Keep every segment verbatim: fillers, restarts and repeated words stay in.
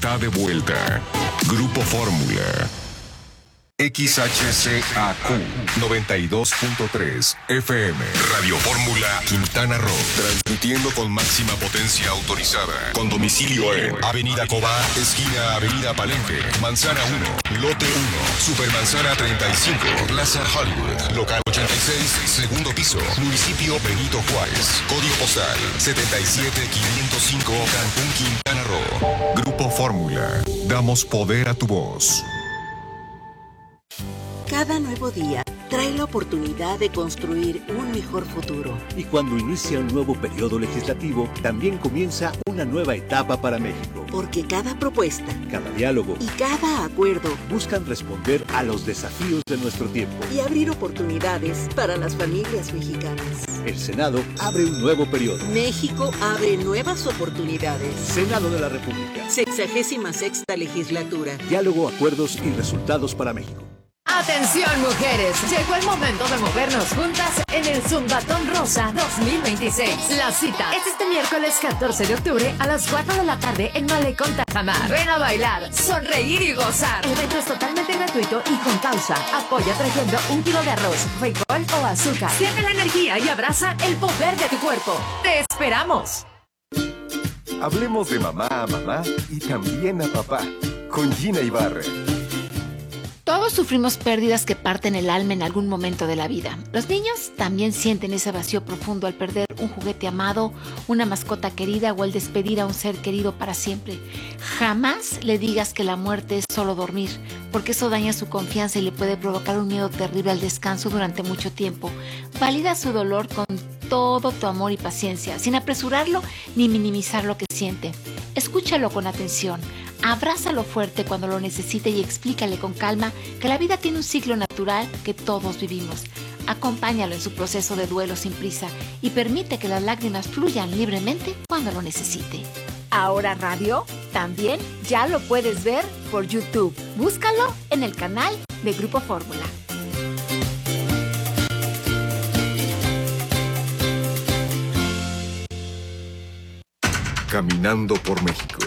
está de vuelta. Grupo Fórmula. X H C A Q noventa y dos punto tres F M. Radio Fórmula Quintana Roo. Transmitiendo con máxima potencia autorizada. Con domicilio en Avenida Cobá, esquina Avenida Palenque, Manzana uno, Lote uno, Supermanzana treinta y cinco, Plaza Hollywood, Local ochenta y seis, segundo piso, Municipio Benito Juárez. Código postal setenta y siete quinientos cinco, Cancún, Quintana Roo. Grupo Fórmula. Damos poder a tu voz. Cada nuevo día trae la oportunidad de construir un mejor futuro. Y cuando inicia un nuevo periodo legislativo, también comienza una nueva etapa para México. Porque cada propuesta, cada diálogo y cada acuerdo buscan responder a los desafíos de nuestro tiempo y abrir oportunidades para las familias mexicanas. El Senado abre un nuevo periodo. México abre nuevas oportunidades. Senado de la República. Sexagésima sexta legislatura. Diálogo, acuerdos y resultados para México. Atención, mujeres, llegó el momento de movernos juntas en el Zumbatón Rosa dos mil veintiséis. La cita es este miércoles catorce de octubre a las cuatro de la tarde en Malecón Tajamar. Ven a bailar, sonreír y gozar. El evento es totalmente gratuito y con causa. Apoya trayendo un kilo de arroz, frijol o azúcar. Siente la energía y abraza el poder de tu cuerpo. ¡Te esperamos! Hablemos de mamá a mamá y también a papá con Gina Ibarra. Todos sufrimos pérdidas que parten el alma en algún momento de la vida. Los niños también sienten ese vacío profundo al perder un juguete amado, una mascota querida o al despedir a un ser querido para siempre. Jamás le digas que la muerte es solo dormir, porque eso daña su confianza y le puede provocar un miedo terrible al descanso durante mucho tiempo. Valida su dolor con todo tu amor y paciencia, sin apresurarlo ni minimizar lo que siente. Escúchalo con atención. Abrázalo fuerte cuando lo necesite y explícale con calma que la vida tiene un ciclo natural que todos vivimos. Acompáñalo en su proceso de duelo sin prisa y permite que las lágrimas fluyan libremente cuando lo necesite. Ahora Radio también ya lo puedes ver por YouTube. Búscalo en el canal de Grupo Fórmula. Caminando por México.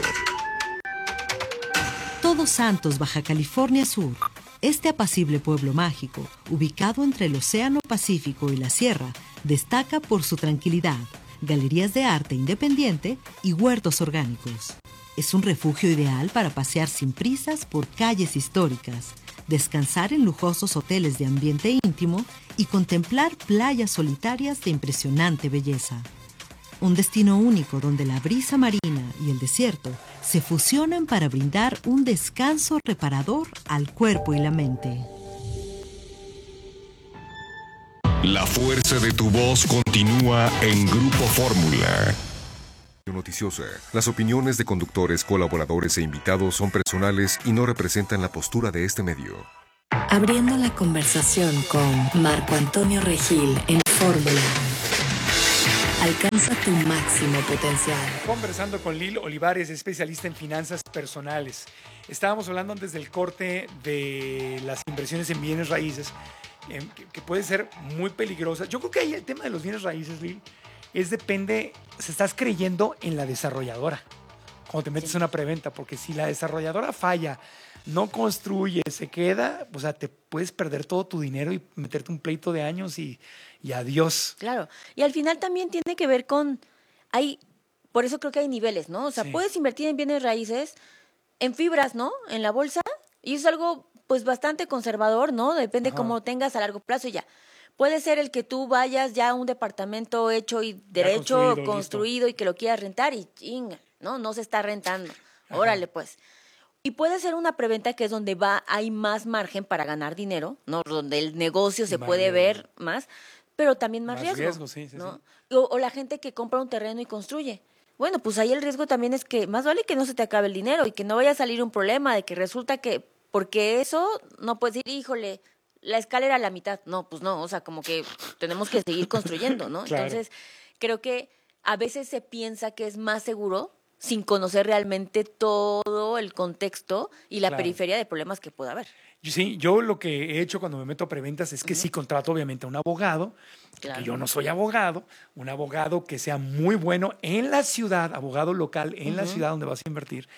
Todos Santos, Baja California Sur. Este apacible pueblo mágico, ubicado entre el Océano Pacífico y la Sierra, destaca por su tranquilidad, galerías de arte independiente y huertos orgánicos. Es un refugio ideal para pasear sin prisas por calles históricas, descansar en lujosos hoteles de ambiente íntimo y contemplar playas solitarias de impresionante belleza. Un destino único donde la brisa marina y el desierto se fusionan para brindar un descanso reparador al cuerpo y la mente. La fuerza de tu voz continúa en Grupo Fórmula. Noticiosa. Las opiniones de conductores, colaboradores e invitados son personales y no representan la postura de este medio. Abriendo la conversación con Marco Antonio Regil en Fórmula. Alcanza tu máximo potencial. Conversando con Lil Olivares, especialista en finanzas personales. Estábamos hablando antes del corte de las inversiones en bienes raíces, eh, que, que puede ser muy peligrosas. Yo creo que ahí el tema de los bienes raíces, Lil, es depende, si estás creyendo en la desarrolladora, cuando te metes sí. en una preventa, porque si la desarrolladora falla, no construye, se queda, o sea, te puedes perder todo tu dinero y meterte un pleito de años y, y adiós. Claro, y al final también tiene que ver con, hay, por eso creo que hay niveles, ¿no? O sea, sí. puedes invertir en bienes raíces, en fibras, ¿no? En la bolsa, y es algo pues bastante conservador, ¿no? Depende Ajá. cómo tengas a largo plazo y ya. Puede ser el que tú vayas ya a un departamento hecho y derecho, ya construido, construido y que lo quieras rentar y chinga, ¿no? No se está rentando. Ajá. Órale, pues. Y puede ser una preventa que es donde va hay más margen para ganar dinero, ¿no? Donde el negocio se más puede riesgo. ver más, pero también más, más riesgo, riesgo sí, sí, ¿no? Sí. O, o la gente que compra un terreno y construye. Bueno, pues ahí el riesgo también es que más vale que no se te acabe el dinero y que no vaya a salir un problema de que resulta que, porque eso no puedes decir, híjole, la escalera a la mitad. No, pues no, o sea, como que tenemos que seguir construyendo, ¿no? Claro. Entonces, creo que a veces se piensa que es más seguro sin conocer realmente todo el contexto y la claro. periferia de problemas que pueda haber. Sí, yo lo que he hecho cuando me meto a preventas es que uh-huh. sí contrato obviamente a un abogado, claro. que yo no soy abogado, un abogado que sea muy bueno en la ciudad, abogado local en uh-huh. la ciudad donde vas a invertir,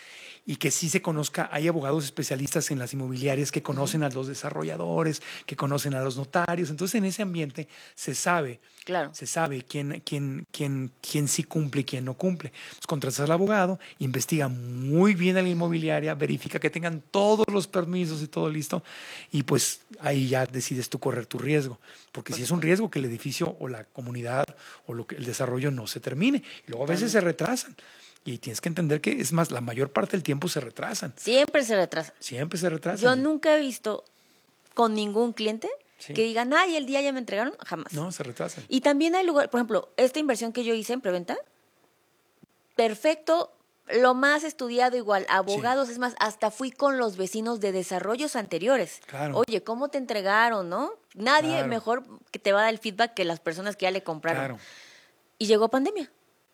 y que sí se conozca, hay abogados especialistas en las inmobiliarias que conocen a los desarrolladores, que conocen a los notarios. Entonces, en ese ambiente se sabe, claro. se sabe quién, quién, quién, quién sí cumple y quién no cumple. Entonces, contratas al abogado, investiga muy bien a la inmobiliaria, verifica que tengan todos los permisos y todo listo, y pues ahí ya decides tú correr tu riesgo. Porque si es un riesgo que el edificio o la comunidad o lo que, el desarrollo no se termine. Y luego a veces se retrasan. Y tienes que entender que, es más, la mayor parte del tiempo se retrasan. Siempre se retrasan. Siempre se retrasan. Yo nunca he visto con ningún cliente sí. que digan, ay, el día ya me entregaron, jamás. No, se retrasan. Y también hay lugar, por ejemplo, esta inversión que yo hice en preventa, perfecto, lo más estudiado igual, abogados, sí. es más, hasta fui con los vecinos de desarrollos anteriores. Claro. Oye, ¿cómo te entregaron, no? Nadie claro. mejor que te va a dar el feedback que las personas que ya le compraron. Claro. Y llegó pandemia.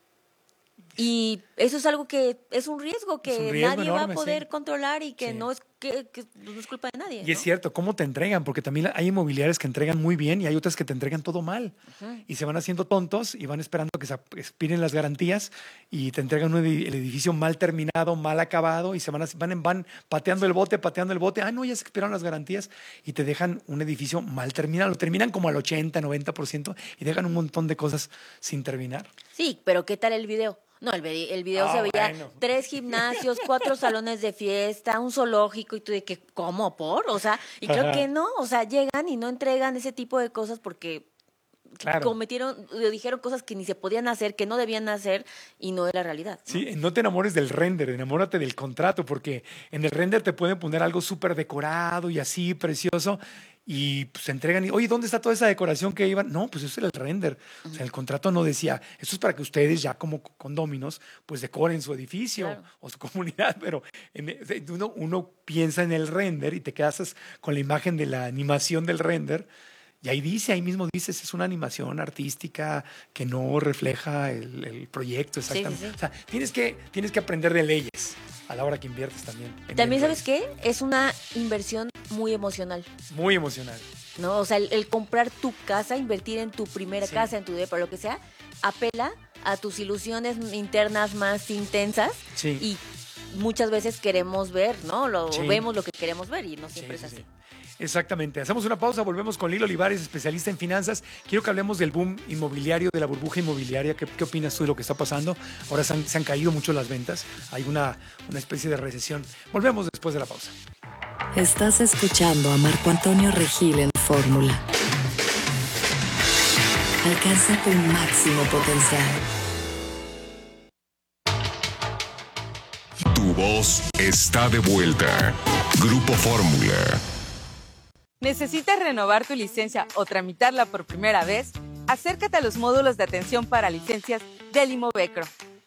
Y eso es algo que es un riesgo que un riesgo nadie enorme, va a poder sí. controlar y que, sí. no es, que, que no es culpa de nadie. Y ¿no? es cierto, ¿cómo te entregan? Porque también hay inmobiliarias que entregan muy bien y hay otras que te entregan todo mal. Uh-huh. Y se van haciendo tontos y van esperando que se expiren las garantías y te entregan un ed- el edificio mal terminado, mal acabado y se van, a, van, van pateando el bote, pateando el bote. Ah, no, ya se expiraron las garantías y te dejan un edificio mal terminado. Lo terminan como al ochenta, noventa por ciento y dejan un montón de cosas sin terminar. Sí, pero ¿qué tal el video? No, el, el video oh, se veía bueno. tres gimnasios, cuatro salones de fiesta, un zoológico y tú de que, ¿cómo? ¿Por? O sea, y creo Ajá. que no, o sea, llegan y no entregan ese tipo de cosas porque claro. cometieron, dijeron cosas que ni se podían hacer, que no debían hacer y no era realidad. ¿no? Sí, no te enamores del render, enamórate del contrato porque en el render te pueden poner algo súper decorado y así, precioso. Y pues se entregan y, oye, ¿dónde está toda esa decoración que iban? No, pues eso era el render. Uh-huh. O sea, el contrato no decía, esto es para que ustedes ya como condóminos, pues decoren su edificio claro. o su comunidad, pero en, uno, uno piensa en el render y te quedas con la imagen de la animación del render y ahí dice, ahí mismo dices, es una animación artística que no refleja el, el proyecto exactamente. Sí, sí, sí. O sea, tienes que, tienes que aprender de leyes a la hora que inviertes también. También, ¿sabes qué? Es una inversión muy emocional. Muy emocional. ¿No? O sea, el, el comprar tu casa, invertir en tu primera sí. casa, en tu depa, lo que sea, apela a tus ilusiones internas más intensas sí. y muchas veces queremos ver, ¿no? Lo, sí. Vemos lo que queremos ver y no siempre sí, es así. Sí. Exactamente. Hacemos una pausa, volvemos con Lilo Olivares, especialista en finanzas. Quiero que hablemos del boom inmobiliario, de la burbuja inmobiliaria. ¿Qué, qué opinas tú de lo que está pasando? Ahora se han, se han caído mucho las ventas. Hay una, una especie de recesión. Volvemos después de la pausa. Estás escuchando a Marco Antonio Regil en Fórmula. Alcanza tu máximo potencial. Tu voz está de vuelta. Grupo Fórmula. ¿Necesitas renovar tu licencia o tramitarla por primera vez? Acércate a los módulos de atención para licencias del Imovecro.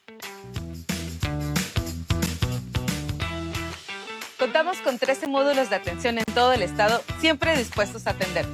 Contamos con trece módulos de atención en todo el estado, siempre dispuestos a atenderte.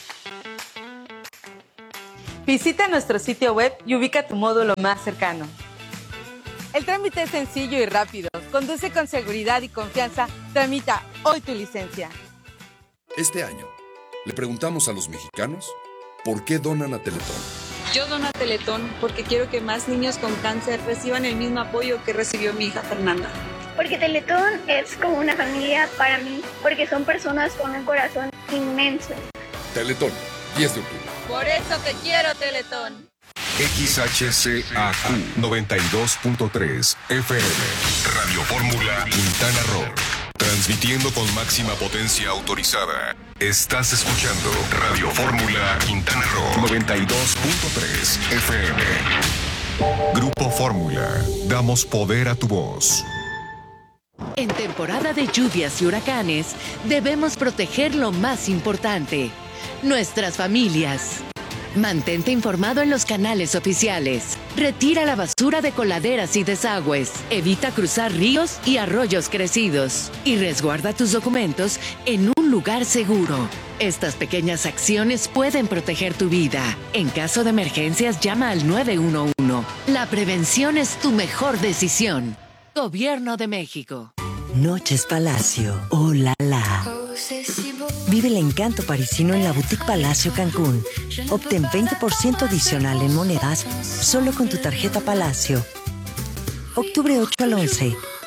Visita nuestro sitio web y ubica tu módulo más cercano. El trámite es sencillo y rápido. Conduce con seguridad y confianza. Tramita hoy tu licencia. Este año, le preguntamos a los mexicanos por qué donan a Teletón. Yo dono a Teletón porque quiero que más niños con cáncer reciban el mismo apoyo que recibió mi hija Fernanda. Porque Teletón es como una familia para mí, porque son personas con un corazón inmenso. Teletón, diez de octubre. Por eso te quiero, Teletón. X H C A Q noventa y dos punto tres F M, Radio Fórmula Quintana Roo. Transmitiendo con máxima potencia autorizada. Estás escuchando Radio Fórmula Quintana Roo noventa y dos punto tres F M. Grupo Fórmula. Damos poder a tu voz. En temporada de lluvias y huracanes, debemos proteger lo más importante: nuestras familias. Mantente informado en los canales oficiales. Retira la basura de coladeras y desagües. Evita cruzar ríos y arroyos crecidos. Y resguarda tus documentos en un lugar seguro. Estas pequeñas acciones pueden proteger tu vida. En caso de emergencias, llama al nueve uno uno. La prevención es tu mejor decisión. Gobierno de México. Noches Palacio. Oh, la, la. Vive el encanto parisino en la Boutique Palacio Cancún. Obtén veinte por ciento adicional en monedas solo con tu tarjeta Palacio. Octubre ocho al once.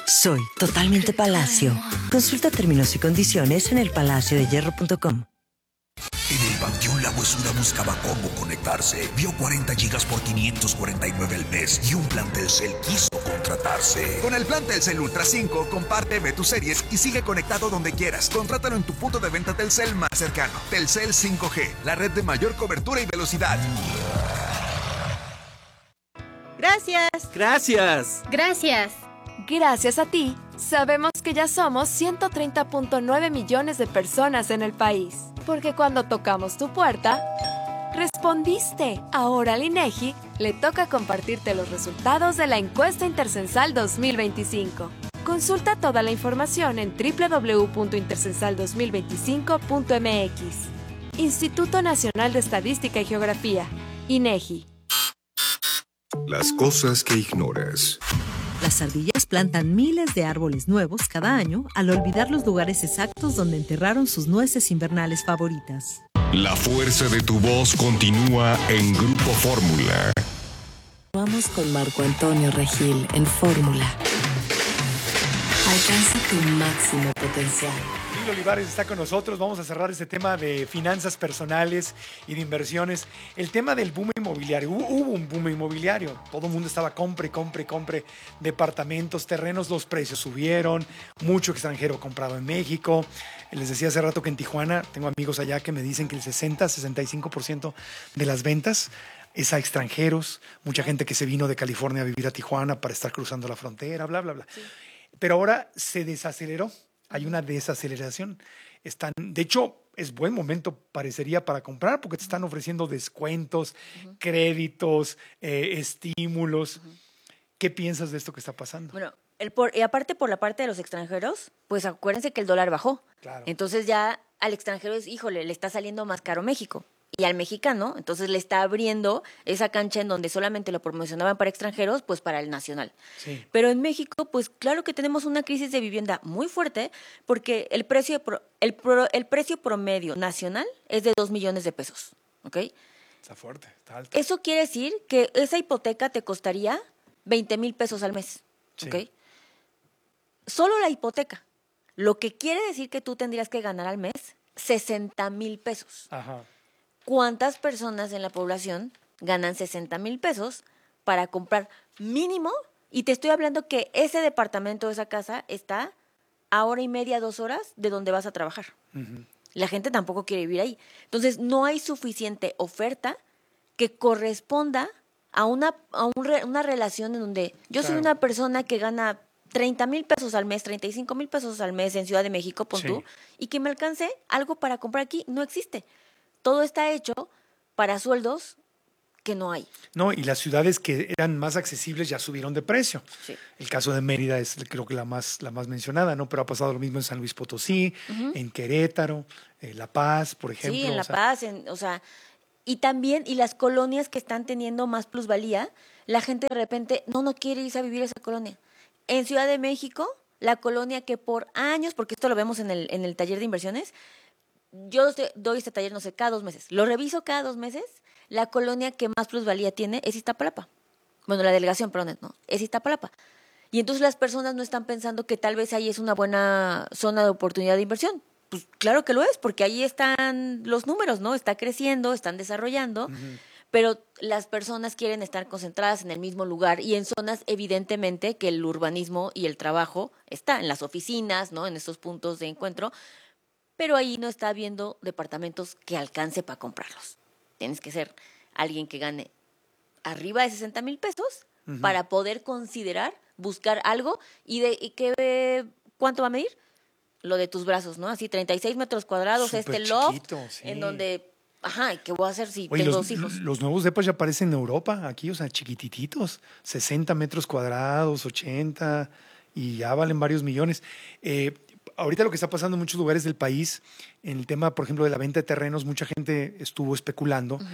Soy totalmente Palacio. Consulta términos y condiciones en el palacio de hierro punto com. En el Panteón La Huesuda buscaba cómo conectarse. Vio cuarenta gigas por quinientos cuarenta y nueve al mes y un plan Telcel quiso contratarse. Con el plan Telcel Ultra cinco, comparte, ve tus series y sigue conectado donde quieras. Contrátalo en tu punto de venta Telcel más cercano. Telcel cinco G, la red de mayor cobertura y velocidad. Gracias. Gracias. Gracias. Gracias a ti, sabemos que ya somos ciento treinta punto nueve millones de personas en el país. Porque cuando tocamos tu puerta, respondiste. Ahora al INEGI le toca compartirte los resultados de la encuesta Intercensal dos mil veinticinco. Consulta toda la información en doble u doble u doble u punto intercensal dos mil veinticinco punto m x. Instituto Nacional de Estadística y Geografía, INEGI. Las cosas que ignoras. Las ardillas plantan miles de árboles nuevos cada año al olvidar los lugares exactos donde enterraron sus nueces invernales favoritas. La fuerza de tu voz continúa en Grupo Fórmula. Vamos con Marco Antonio Regil en Fórmula. Alcanza tu máximo potencial. Lilo Olivares está con nosotros. Vamos a cerrar este tema de finanzas personales y de inversiones. El tema del boom inmobiliario. Hubo un boom inmobiliario. Todo el mundo estaba compre, compre, compre departamentos, terrenos. Los precios subieron. Mucho extranjero comprado en México. Les decía hace rato que en Tijuana tengo amigos allá que me dicen que el sesenta, sesenta y cinco por ciento de las ventas es a extranjeros. Mucha gente que se vino de California a vivir a Tijuana para estar cruzando la frontera, bla, bla, bla. Sí. Pero ahora se desaceleró. Hay una desaceleración. Están, de hecho, es buen momento, parecería, para comprar porque te están ofreciendo descuentos, uh-huh. créditos, eh, estímulos. Uh-huh. ¿Qué piensas de esto que está pasando? Bueno, el por, y aparte por la parte de los extranjeros, pues acuérdense que el dólar bajó. Claro. Entonces ya al extranjero es, híjole, le está saliendo más caro México. Y al mexicano, entonces le está abriendo esa cancha en donde solamente lo promocionaban para extranjeros, pues para el nacional. Sí. Pero en México, pues claro que tenemos una crisis de vivienda muy fuerte porque el precio, pro, el, pro, el precio promedio nacional es de dos millones de pesos, ¿ok? Está fuerte, está alto. Eso quiere decir que esa hipoteca te costaría veinte mil pesos al mes, ¿ok? Sí. Solo la hipoteca. Lo que quiere decir que tú tendrías que ganar al mes sesenta mil pesos. Ajá. ¿Cuántas personas en la población ganan sesenta mil pesos para comprar mínimo? Y te estoy hablando que ese departamento, esa casa, está a hora y media, dos horas de donde vas a trabajar. Uh-huh. La gente tampoco quiere vivir ahí. Entonces, no hay suficiente oferta que corresponda a una, a un re, una relación en donde yo claro. soy una persona que gana treinta mil pesos al mes, treinta y cinco mil pesos al mes en Ciudad de México, pon sí. tú, y que me alcance algo para comprar aquí. No existe. Todo está hecho para sueldos que no hay. No, y las ciudades que eran más accesibles ya subieron de precio. Sí. El caso de Mérida es creo que la más, la más mencionada, ¿no? Pero ha pasado lo mismo en San Luis Potosí, uh-huh. en Querétaro, en La Paz, por ejemplo. Sí, en La o sea, Paz, en, o sea, y también, y las colonias que están teniendo más plusvalía, la gente de repente no, no quiere irse a vivir a esa colonia. En Ciudad de México, la colonia que por años, porque esto lo vemos en el, en el taller de inversiones, yo doy este taller, no sé, cada dos meses. Lo reviso cada dos meses. La colonia que más plusvalía tiene es Iztapalapa. Bueno, la delegación, perdón, no, es Iztapalapa. Y entonces las personas no están pensando que tal vez ahí es una buena zona de oportunidad de inversión. Pues claro que lo es, porque ahí están los números, ¿no? Está creciendo, están desarrollando, uh-huh. pero las personas quieren estar concentradas en el mismo lugar y en zonas, evidentemente, que el urbanismo y el trabajo está en las oficinas, ¿no? En estos puntos de encuentro. Pero ahí no está habiendo departamentos que alcance para comprarlos. Tienes que ser alguien que gane arriba de sesenta mil pesos uh-huh. para poder considerar buscar algo. ¿Y de y qué, cuánto va a medir? Lo de tus brazos, ¿no? Así, treinta y seis metros cuadrados, Super este loft, chiquito, sí. en donde, ajá, ¿qué voy a hacer si Oye, tengo los, dos hijos? Los nuevos depas ya aparecen en Europa, aquí, o sea, chiquitititos, sesenta metros cuadrados, ochenta, y ya valen varios millones. Eh, Ahorita lo que está pasando en muchos lugares del país, en el tema, por ejemplo, de la venta de terrenos, mucha gente estuvo especulando uh-huh.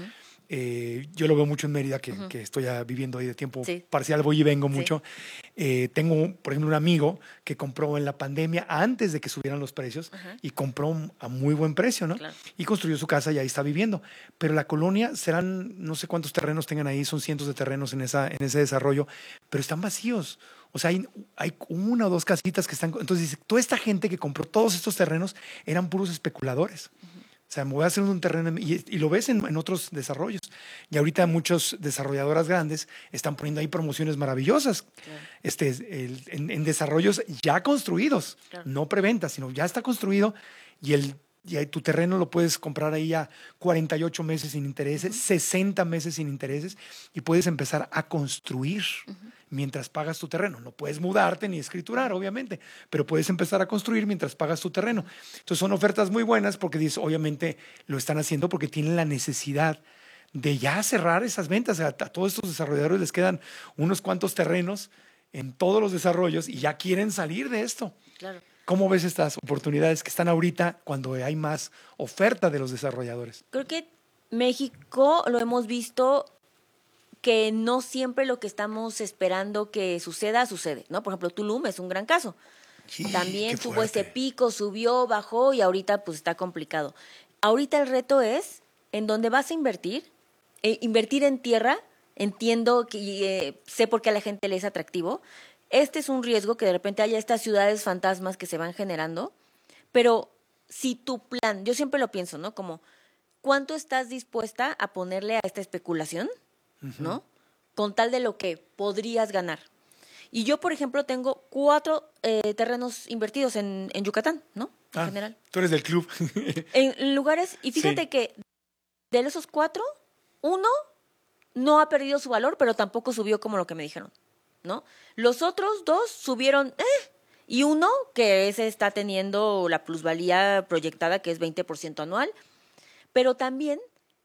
Eh, yo lo veo mucho en Mérida, que, uh-huh. que estoy viviendo ahí de tiempo sí. parcial, voy y vengo sí. mucho. Eh, tengo, por ejemplo, un amigo que compró en la pandemia antes de que subieran los precios uh-huh. y compró a muy buen precio, ¿no? Claro. Y construyó su casa y ahí está viviendo. Pero la colonia serán, no sé cuántos terrenos tengan ahí, son cientos de terrenos en, esa, en ese desarrollo, pero están vacíos. O sea, hay, hay una o dos casitas que están... Entonces dice, toda esta gente que compró todos estos terrenos eran puros especuladores. Uh-huh. O sea, me voy a hacer un terreno y, y lo ves en, en otros desarrollos. Y ahorita muchas desarrolladoras grandes están poniendo ahí promociones maravillosas claro. este, el, en, en desarrollos ya construidos, claro. no preventa, sino ya está construido y, el, y tu terreno lo puedes comprar ahí a cuarenta y ocho meses sin intereses, uh-huh. sesenta meses sin intereses y puedes empezar a construir. Uh-huh. Mientras pagas tu terreno. No puedes mudarte ni escriturar, obviamente, pero puedes empezar a construir mientras pagas tu terreno. Entonces son ofertas muy buenas porque dices, obviamente lo están haciendo porque tienen la necesidad de ya cerrar esas ventas. A, a todos estos desarrolladores les quedan unos cuantos terrenos en todos los desarrollos y ya quieren salir de esto. Claro. ¿Cómo ves estas oportunidades que están ahorita cuando hay más oferta de los desarrolladores? Creo que México lo hemos visto que no siempre lo que estamos esperando que suceda, sucede, ¿no? Por ejemplo, Tulum es un gran caso. Sí, también tuvo ese pico, subió, bajó y ahorita pues está complicado. Ahorita el reto es en dónde vas a invertir, eh, invertir en tierra, entiendo que eh, sé por qué a la gente le es atractivo. Este es un riesgo que de repente haya estas ciudades fantasmas que se van generando, pero si tu plan, yo siempre lo pienso, ¿no? Como, ¿cuánto estás dispuesta a ponerle a esta especulación? ¿No? Con tal de lo que podrías ganar. Y yo, por ejemplo, tengo cuatro eh, terrenos invertidos en, en Yucatán, ¿no? En ah, general. Tú eres del club. En lugares, y fíjate sí. que de esos cuatro, uno no ha perdido su valor, pero tampoco subió como lo que me dijeron, ¿no? Los otros dos subieron, eh, y uno que ese está teniendo la plusvalía proyectada, que es veinte por ciento anual, pero también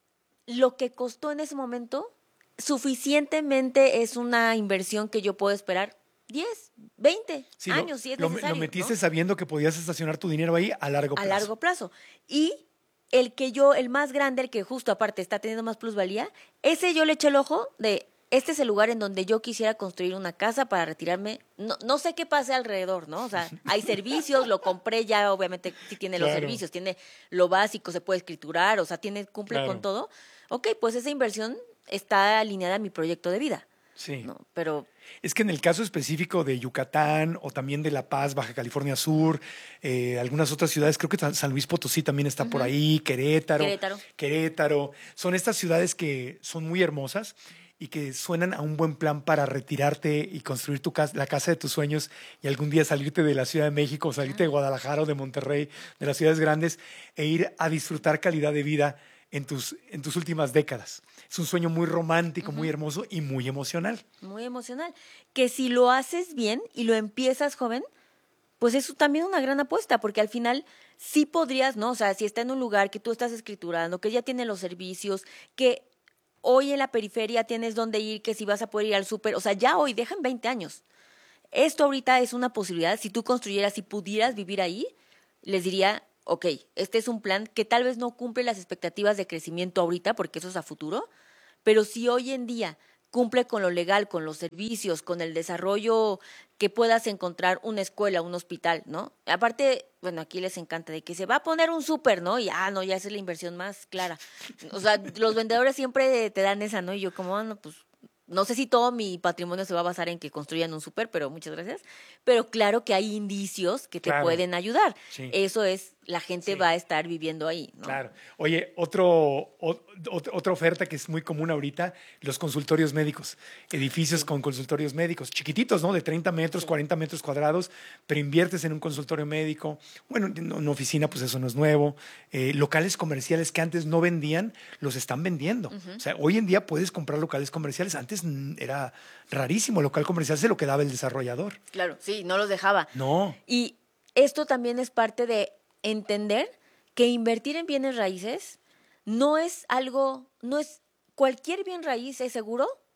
lo que costó en ese momento suficientemente es una inversión que yo puedo esperar diez, veinte sí, años, lo, si es lo, necesario. Lo metiste, ¿no? Sabiendo que podías estacionar tu dinero ahí a largo plazo. A largo plazo. Y el que yo, el más grande, el que justo aparte está teniendo más plusvalía, ese yo le eché el ojo de, este es el lugar en donde yo quisiera construir una casa para retirarme. No, no sé qué pase alrededor, ¿no? O sea, hay servicios, lo compré ya, obviamente sí tiene claro. los servicios, tiene lo básico, se puede escriturar, o sea, tiene cumple claro. con todo. Ok, pues esa inversión está alineada a mi proyecto de vida. Sí. ¿No? Pero es que en el caso específico de Yucatán o también de La Paz, Baja California Sur, eh, algunas otras ciudades, creo que San Luis Potosí también está uh-huh. por ahí, Querétaro, Querétaro. Querétaro. Son estas ciudades que son muy hermosas y que suenan a un buen plan para retirarte y construir tu casa, la casa de tus sueños y algún día salirte de la Ciudad de México, salirte uh-huh. de Guadalajara o de Monterrey, de las ciudades grandes e ir a disfrutar calidad de vida en tus, en tus últimas décadas. Es un sueño muy romántico, uh-huh. muy hermoso y muy emocional. Muy emocional. Que si lo haces bien y lo empiezas joven, pues es también una gran apuesta, porque al final sí podrías, ¿no? O sea, si está en un lugar que tú estás escriturando, que ya tiene los servicios, que hoy en la periferia tienes dónde ir, que si vas a poder ir al súper, o sea, ya hoy, dejan veinte años. Esto ahorita es una posibilidad. Si tú construyeras y pudieras vivir ahí, les diría, ok, este es un plan que tal vez no cumple las expectativas de crecimiento ahorita, porque eso es a futuro, pero si hoy en día cumple con lo legal, con los servicios, con el desarrollo que puedas encontrar una escuela, un hospital, ¿no? Aparte, bueno, aquí les encanta de que se va a poner un súper, ¿no? Y, ah, no, ya esa es la inversión más clara. O sea, los vendedores siempre te dan esa, ¿no? Y yo como, ah, no, pues, no sé si todo mi patrimonio se va a basar en que construyan un súper, pero muchas gracias. Pero claro que hay indicios que te claro. pueden ayudar. Sí. Eso es, la gente sí. va a estar viviendo ahí, ¿no? Claro. Oye, otro, o, otra oferta que es muy común ahorita, los consultorios médicos. Edificios sí. con consultorios médicos, chiquititos, ¿no? De treinta metros, sí. cuarenta metros cuadrados, pero inviertes en un consultorio médico. Bueno, en una oficina, pues eso no es nuevo. Eh, locales comerciales que antes no vendían, los están vendiendo. Uh-huh. O sea, hoy en día puedes comprar locales comerciales. Antes era rarísimo. Local comercial se lo quedaba el desarrollador. Claro, sí, no los dejaba. No. Y esto también es parte de entender que invertir en bienes raíces no es algo, no es, cualquier bien raíz es seguro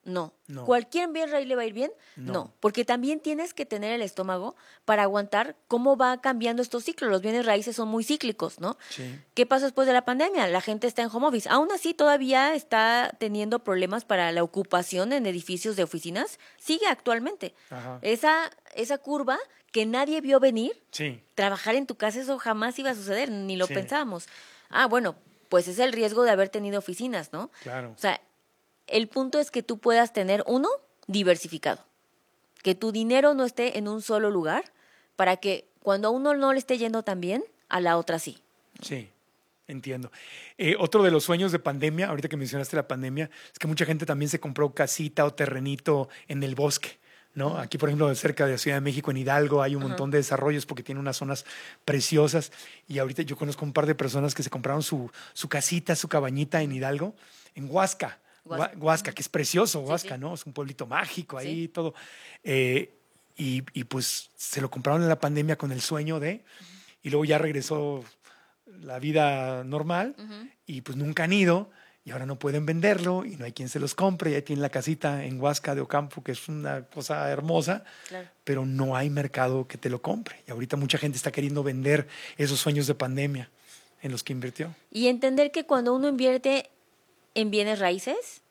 No. No. ¿Cualquier bien raíz le va a ir bien? No. No. Porque también tienes que tener el estómago para aguantar cómo va cambiando estos ciclos. Los bienes raíces son muy cíclicos, ¿no? Sí. ¿Qué pasó después de la pandemia? La gente está en home office. Aún así, todavía está teniendo problemas para la ocupación en edificios de oficinas. Sigue actualmente. Ajá. Esa, esa curva que nadie vio venir, Sí. trabajar en tu casa, eso jamás iba a suceder, ni lo Sí. pensábamos. Ah, bueno, pues es el riesgo de haber tenido oficinas, ¿no? Claro. O sea, el punto es que tú puedas tener, uno, diversificado. Que tu dinero no esté en un solo lugar para que cuando a uno no le esté yendo tan bien, a la otra sí. Sí, entiendo. Eh, otro de los sueños de pandemia, ahorita que mencionaste la pandemia, es que mucha gente también se compró casita o terrenito en el bosque, ¿no? Aquí, por ejemplo, cerca de la Ciudad de México, en Hidalgo, hay un Ajá. montón de desarrollos porque tiene unas zonas preciosas. Y ahorita yo conozco un par de personas que se compraron su, su casita, su cabañita en Hidalgo, en Huasca. Huasca. Hua- Huasca, que es precioso, Sí, Huasca, sí. ¿no? Es un pueblito mágico ahí Sí. y todo. Eh, y, y pues se lo compraron en la pandemia con el sueño de, y luego ya regresó la vida normal, Ujú. y pues nunca han ido, y ahora no pueden venderlo, y no hay quien se los compre, y ahí tienen la casita en Huasca de Ocampo, que es una cosa hermosa, Claro. pero no hay mercado que te lo compre. Y ahorita mucha gente está queriendo vender esos sueños de pandemia en los que invirtió. Y entender que cuando uno invierte en bienes raíces,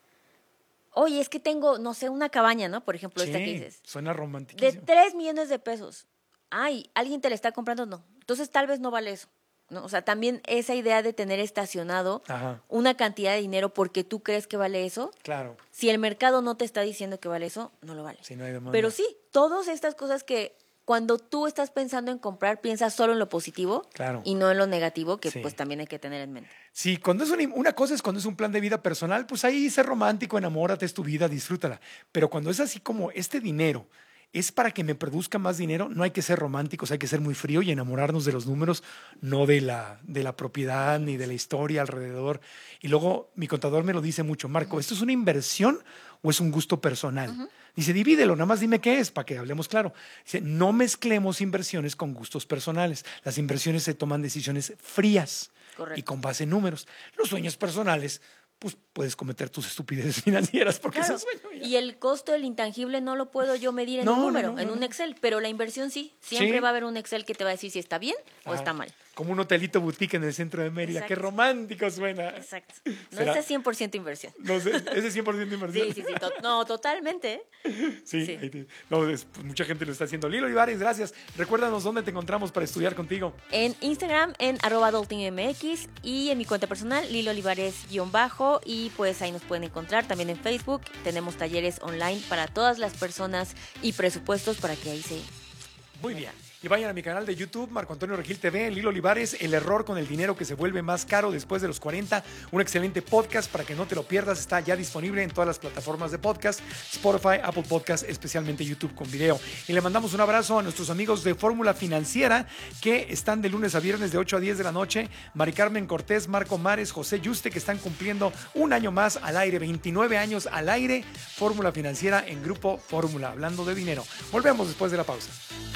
oye, es que tengo, no sé, una cabaña, ¿no? Por ejemplo, esta que Sí, dices. suena De romantiquísimo. tres millones de pesos. Ay, ¿alguien te la está comprando? No. Entonces tal vez no vale eso, ¿no? O sea, también esa idea de tener estacionado Ajá, una cantidad de dinero porque tú crees que vale eso, claro. si el mercado no te está diciendo que vale eso, no lo vale. Si no hay demanda. Pero sí, todas estas cosas que cuando tú estás pensando en comprar, piensas solo en lo positivo Claro. y no en lo negativo, que Sí. pues también hay que tener en mente. Sí, cuando es una, una cosa es cuando es un plan de vida personal, pues ahí sé romántico, enamórate, es tu vida, disfrútala. Pero cuando es así como este dinero es para que me produzca más dinero, no hay que ser románticos, hay que ser muy frío y enamorarnos de los números, no de la, de la propiedad ni de la historia alrededor. Y luego mi contador me lo dice mucho, Marco, ¿esto es una inversión o es un gusto personal? Ujú. Dice, divídelo, nada más dime qué es, para que hablemos claro. Dice, no mezclemos inversiones con gustos personales. Las inversiones se toman decisiones frías Correcto. y con base en números. Los sueños personales, pues puedes cometer tus estupideces financieras porque Claro. es un sueño. Y el costo del intangible no lo puedo yo medir en No, un no, número, no, en no, un no. Excel, pero la inversión sí. Siempre Sí. va a haber un Excel que te va a decir si está bien o Ajá. está mal. Como un hotelito boutique en el centro de Mérida. Qué Exacto. romántico suena. Exacto. No ¿Será? es cien por ciento inversión. No sé, ese cien por ciento inversión. Sí, sí, sí. to- no, totalmente. ¿eh? Sí, Sí. ahí te- no, es- pues, mucha gente lo está haciendo. Lilo Olivares, gracias. Recuérdanos dónde te encontramos para estudiar contigo. En Instagram, en arroba adultingmx y en mi cuenta personal, Lilo Olivares-bajo. Y pues ahí nos pueden encontrar. También en Facebook tenemos talleres online para todas las personas y presupuestos para que ahí se... Muy bien. Y vayan a mi canal de YouTube, Marco Antonio Regil T V, Lilo Olivares, El error con el dinero que se vuelve más caro después de los cuarenta. Un excelente podcast para que no te lo pierdas. Está ya disponible en todas las plataformas de podcast, Spotify, Apple Podcast, especialmente YouTube con video. Y le mandamos un abrazo a nuestros amigos de Fórmula Financiera que están de lunes a viernes de ocho a diez de la noche. Mari Carmen Cortés, Marco Mares, José Yuste, que están cumpliendo un año más al aire, veintinueve años al aire. Fórmula Financiera en Grupo Fórmula, hablando de dinero. Volvemos después de la pausa.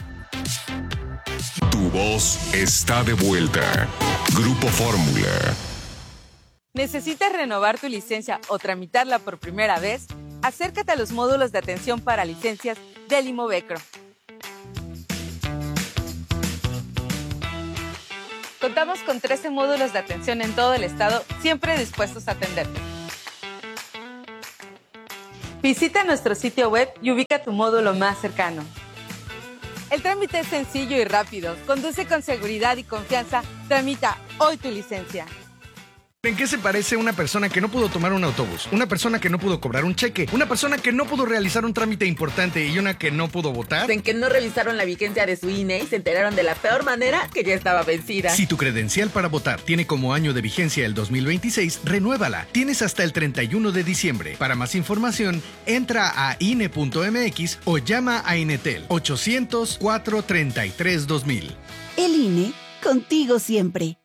Tu voz está de vuelta. Grupo Fórmula. ¿Necesitas renovar tu licencia o tramitarla por primera vez? Acércate a los módulos de atención para licencias del Imovecro. Contamos con trece módulos de atención en todo el estado, siempre dispuestos a atenderte. Visita nuestro sitio web y ubica tu módulo más cercano. El trámite es sencillo y rápido. Conduce con seguridad y confianza. Tramita hoy tu licencia. ¿En qué se parece una persona que no pudo tomar un autobús? Una persona que no pudo cobrar un cheque, una persona que no pudo realizar un trámite importante y una que no pudo votar. En que no revisaron la vigencia de su I N E y se enteraron de la peor manera que ya estaba vencida. Si tu credencial para votar tiene como año de vigencia el dos mil veintiséis, renuévala. Tienes hasta el treinta y uno de diciembre. Para más información, entra a I N E punto M X o llama a Inetel ochocientos, cuatrocientos treinta y tres, dos mil. El I N E, contigo siempre.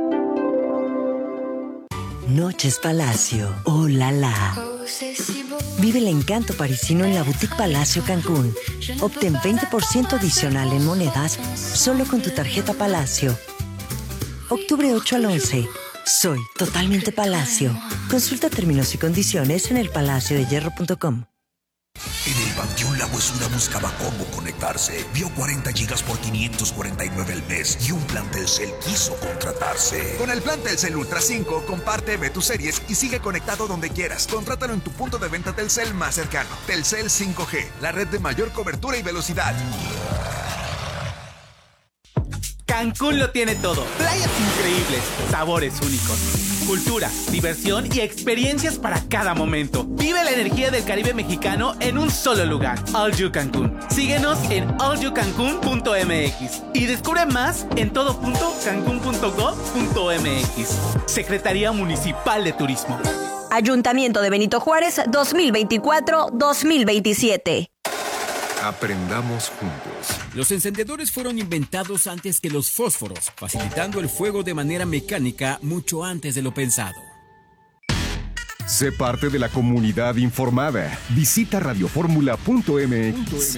Noches Palacio, oh la la. Vive el encanto parisino en la Boutique Palacio Cancún. Obtén veinte por ciento adicional en monedas solo con tu tarjeta Palacio. Octubre ocho al once. Soy totalmente Palacio. Consulta términos y condiciones en el palacio de hierro punto com. En el Panteón La Huesura buscaba cómo conectarse. Vio cuarenta gigas por quinientos cuarenta y nueve al mes y un plan Telcel quiso contratarse. Con el plan Telcel Ultra cinco, comparte, ve tus series y sigue conectado donde quieras. Contrátalo en tu punto de venta Telcel más cercano. Telcel cinco G, la red de mayor cobertura y velocidad. Cancún lo tiene todo. Playas increíbles, sabores únicos, cultura, diversión y experiencias para cada momento. Vive la energía del Caribe mexicano en un solo lugar. All You Cancún. Síguenos en all you cancún punto m x y descubre más en todo punto cancún punto gov punto m x. Secretaría Municipal de Turismo. Ayuntamiento de Benito Juárez dos mil veinticuatro dos mil veintisiete. Aprendamos juntos. Los encendedores fueron inventados antes que los fósforos, facilitando el fuego de manera mecánica mucho antes de lo pensado. Sé parte de la comunidad informada. Visita radio fórmula punto m x.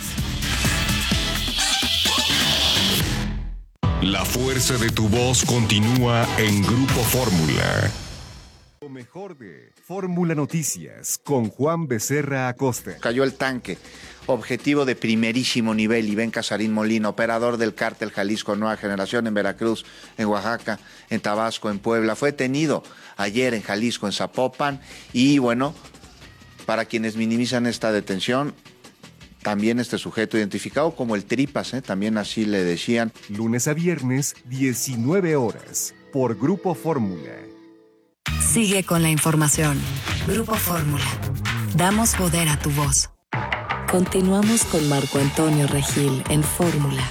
La fuerza de tu voz continúa en Grupo Fórmula. Lo mejor de Fórmula Noticias con Juan Becerra Acosta. Cayó el tanque. Objetivo de primerísimo nivel. Iván Casarín Molina, operador del cártel Jalisco Nueva Generación en Veracruz, en Oaxaca, en Tabasco, en Puebla. Fue detenido ayer en Jalisco, en Zapopan. Y bueno, para quienes minimizan esta detención, también este sujeto identificado como el Tripas, ¿eh? También así le decían. Lunes a viernes, diecinueve horas, por Grupo Fórmula. Sigue con la información. Grupo Fórmula. Damos poder a tu voz. Continuamos con Marco Antonio Regil en Fórmula.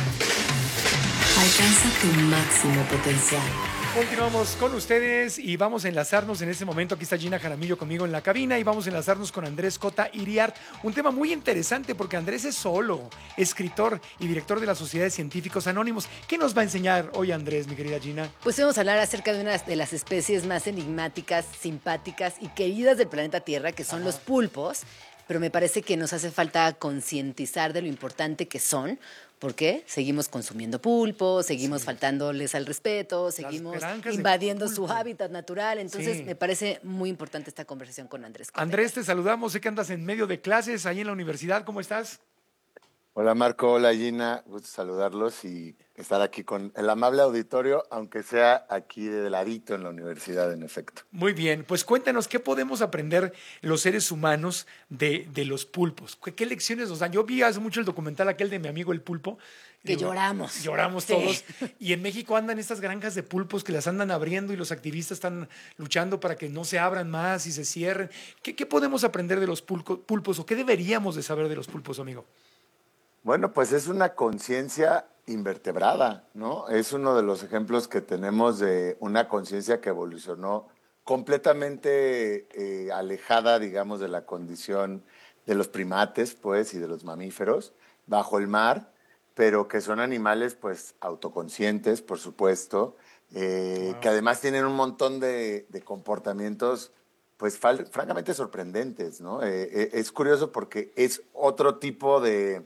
Alcanza tu máximo potencial. Continuamos con ustedes y vamos a enlazarnos en este momento. Aquí está Gina Jaramillo conmigo en la cabina y vamos a enlazarnos con Andrés Cota Iriart. Un tema muy interesante porque Andrés es zoólogo, escritor y director de la Sociedad de Científicos Anónimos. ¿Qué nos va a enseñar hoy, Andrés, mi querida Gina? Pues vamos a hablar acerca de una de las especies más enigmáticas, simpáticas y queridas del planeta Tierra, que son Ajá. los pulpos. Pero me parece que nos hace falta concientizar de lo importante que son, porque seguimos consumiendo pulpos, seguimos sí. faltándoles al respeto, seguimos invadiendo su hábitat natural. Entonces, sí. me parece muy importante esta conversación con Andrés. Andrés, te saludamos. Sé que andas en medio de clases ahí en la universidad. ¿Cómo estás? Hola, Marco. Hola, Gina. Gusto saludarlos y estar aquí con el amable auditorio, aunque sea aquí de ladito en la universidad, en efecto. Muy bien. Pues cuéntanos, ¿qué podemos aprender los seres humanos de, de los pulpos? ¿Qué, ¿Qué lecciones nos dan? Yo vi hace mucho el documental aquel de Mi Amigo el Pulpo. Que digo, lloramos. Lloramos sí. todos. Y en México andan estas granjas de pulpos que las andan abriendo y los activistas están luchando para que no se abran más y se cierren. ¿Qué, qué podemos aprender de los pulpo, pulpos o qué deberíamos de saber de los pulpos, amigo? Bueno, pues es una conciencia invertebrada, ¿no? Es uno de los ejemplos que tenemos de una conciencia que evolucionó completamente eh, alejada, digamos, de la condición de los primates, pues, y de los mamíferos, bajo el mar, pero que son animales, pues, autoconscientes, por supuesto, eh, wow. que además tienen un montón de, de comportamientos, pues, fal- francamente sorprendentes, ¿no? Eh, eh, es curioso porque es otro tipo de...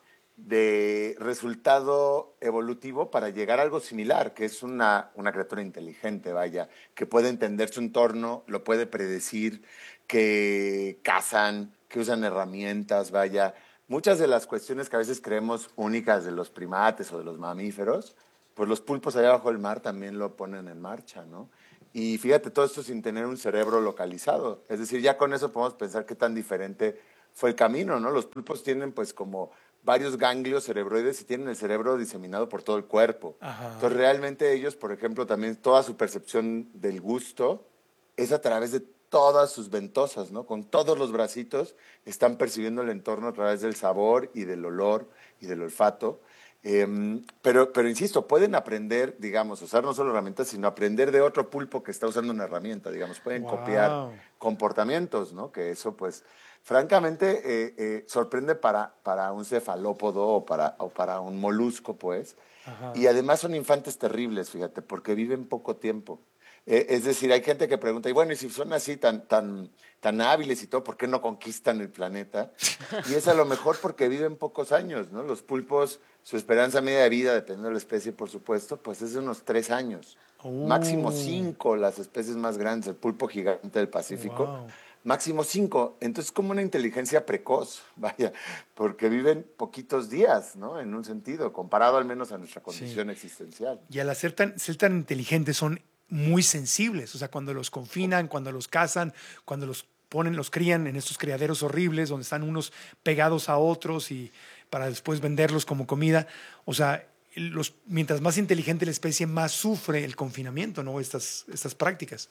de resultado evolutivo para llegar a algo similar, que es una, una criatura inteligente, vaya, que puede entender su entorno, lo puede predecir, que cazan, que usan herramientas, vaya. Muchas de las cuestiones que a veces creemos únicas de los primates o de los mamíferos, pues los pulpos allá abajo del mar también lo ponen en marcha, ¿no? Y fíjate, todo esto sin tener un cerebro localizado. Es decir, ya con eso podemos pensar qué tan diferente fue el camino, ¿no? Los pulpos tienen pues como varios ganglios cerebroides y tienen el cerebro diseminado por todo el cuerpo. Ajá. Entonces, realmente ellos, por ejemplo, también toda su percepción del gusto es a través de todas sus ventosas, ¿no? Con todos los bracitos están percibiendo el entorno a través del sabor y del olor y del olfato. Eh, pero, pero, insisto, pueden aprender, digamos, usar no solo herramientas, sino aprender de otro pulpo que está usando una herramienta, digamos. Pueden wow. copiar comportamientos, ¿no? Que eso, pues... Francamente, eh, eh, sorprende para, para un cefalópodo o para, o para un molusco, pues. Ajá. Y además son infantes terribles, fíjate, porque viven poco tiempo. Eh, es decir, hay gente que pregunta, y bueno, y si son así tan, tan, tan hábiles y todo, ¿por qué no conquistan el planeta? Y es a lo mejor porque viven pocos años, ¿no? Los pulpos, su esperanza media de vida, dependiendo de la especie, por supuesto, pues es de unos tres años. Oh. Máximo cinco, las especies más grandes, el pulpo gigante del Pacífico. Wow. Máximo cinco. Entonces, como una inteligencia precoz, vaya, porque viven poquitos días, ¿no? En un sentido, comparado al menos a nuestra condición Sí. existencial. Y al ser tan, ser tan inteligentes son muy sensibles. O sea, cuando los confinan, cuando los cazan, cuando los ponen, los crían en estos criaderos horribles donde están unos pegados a otros y para después venderlos como comida. O sea, los, mientras más inteligente la especie, más sufre el confinamiento, ¿no? Estas, estas prácticas.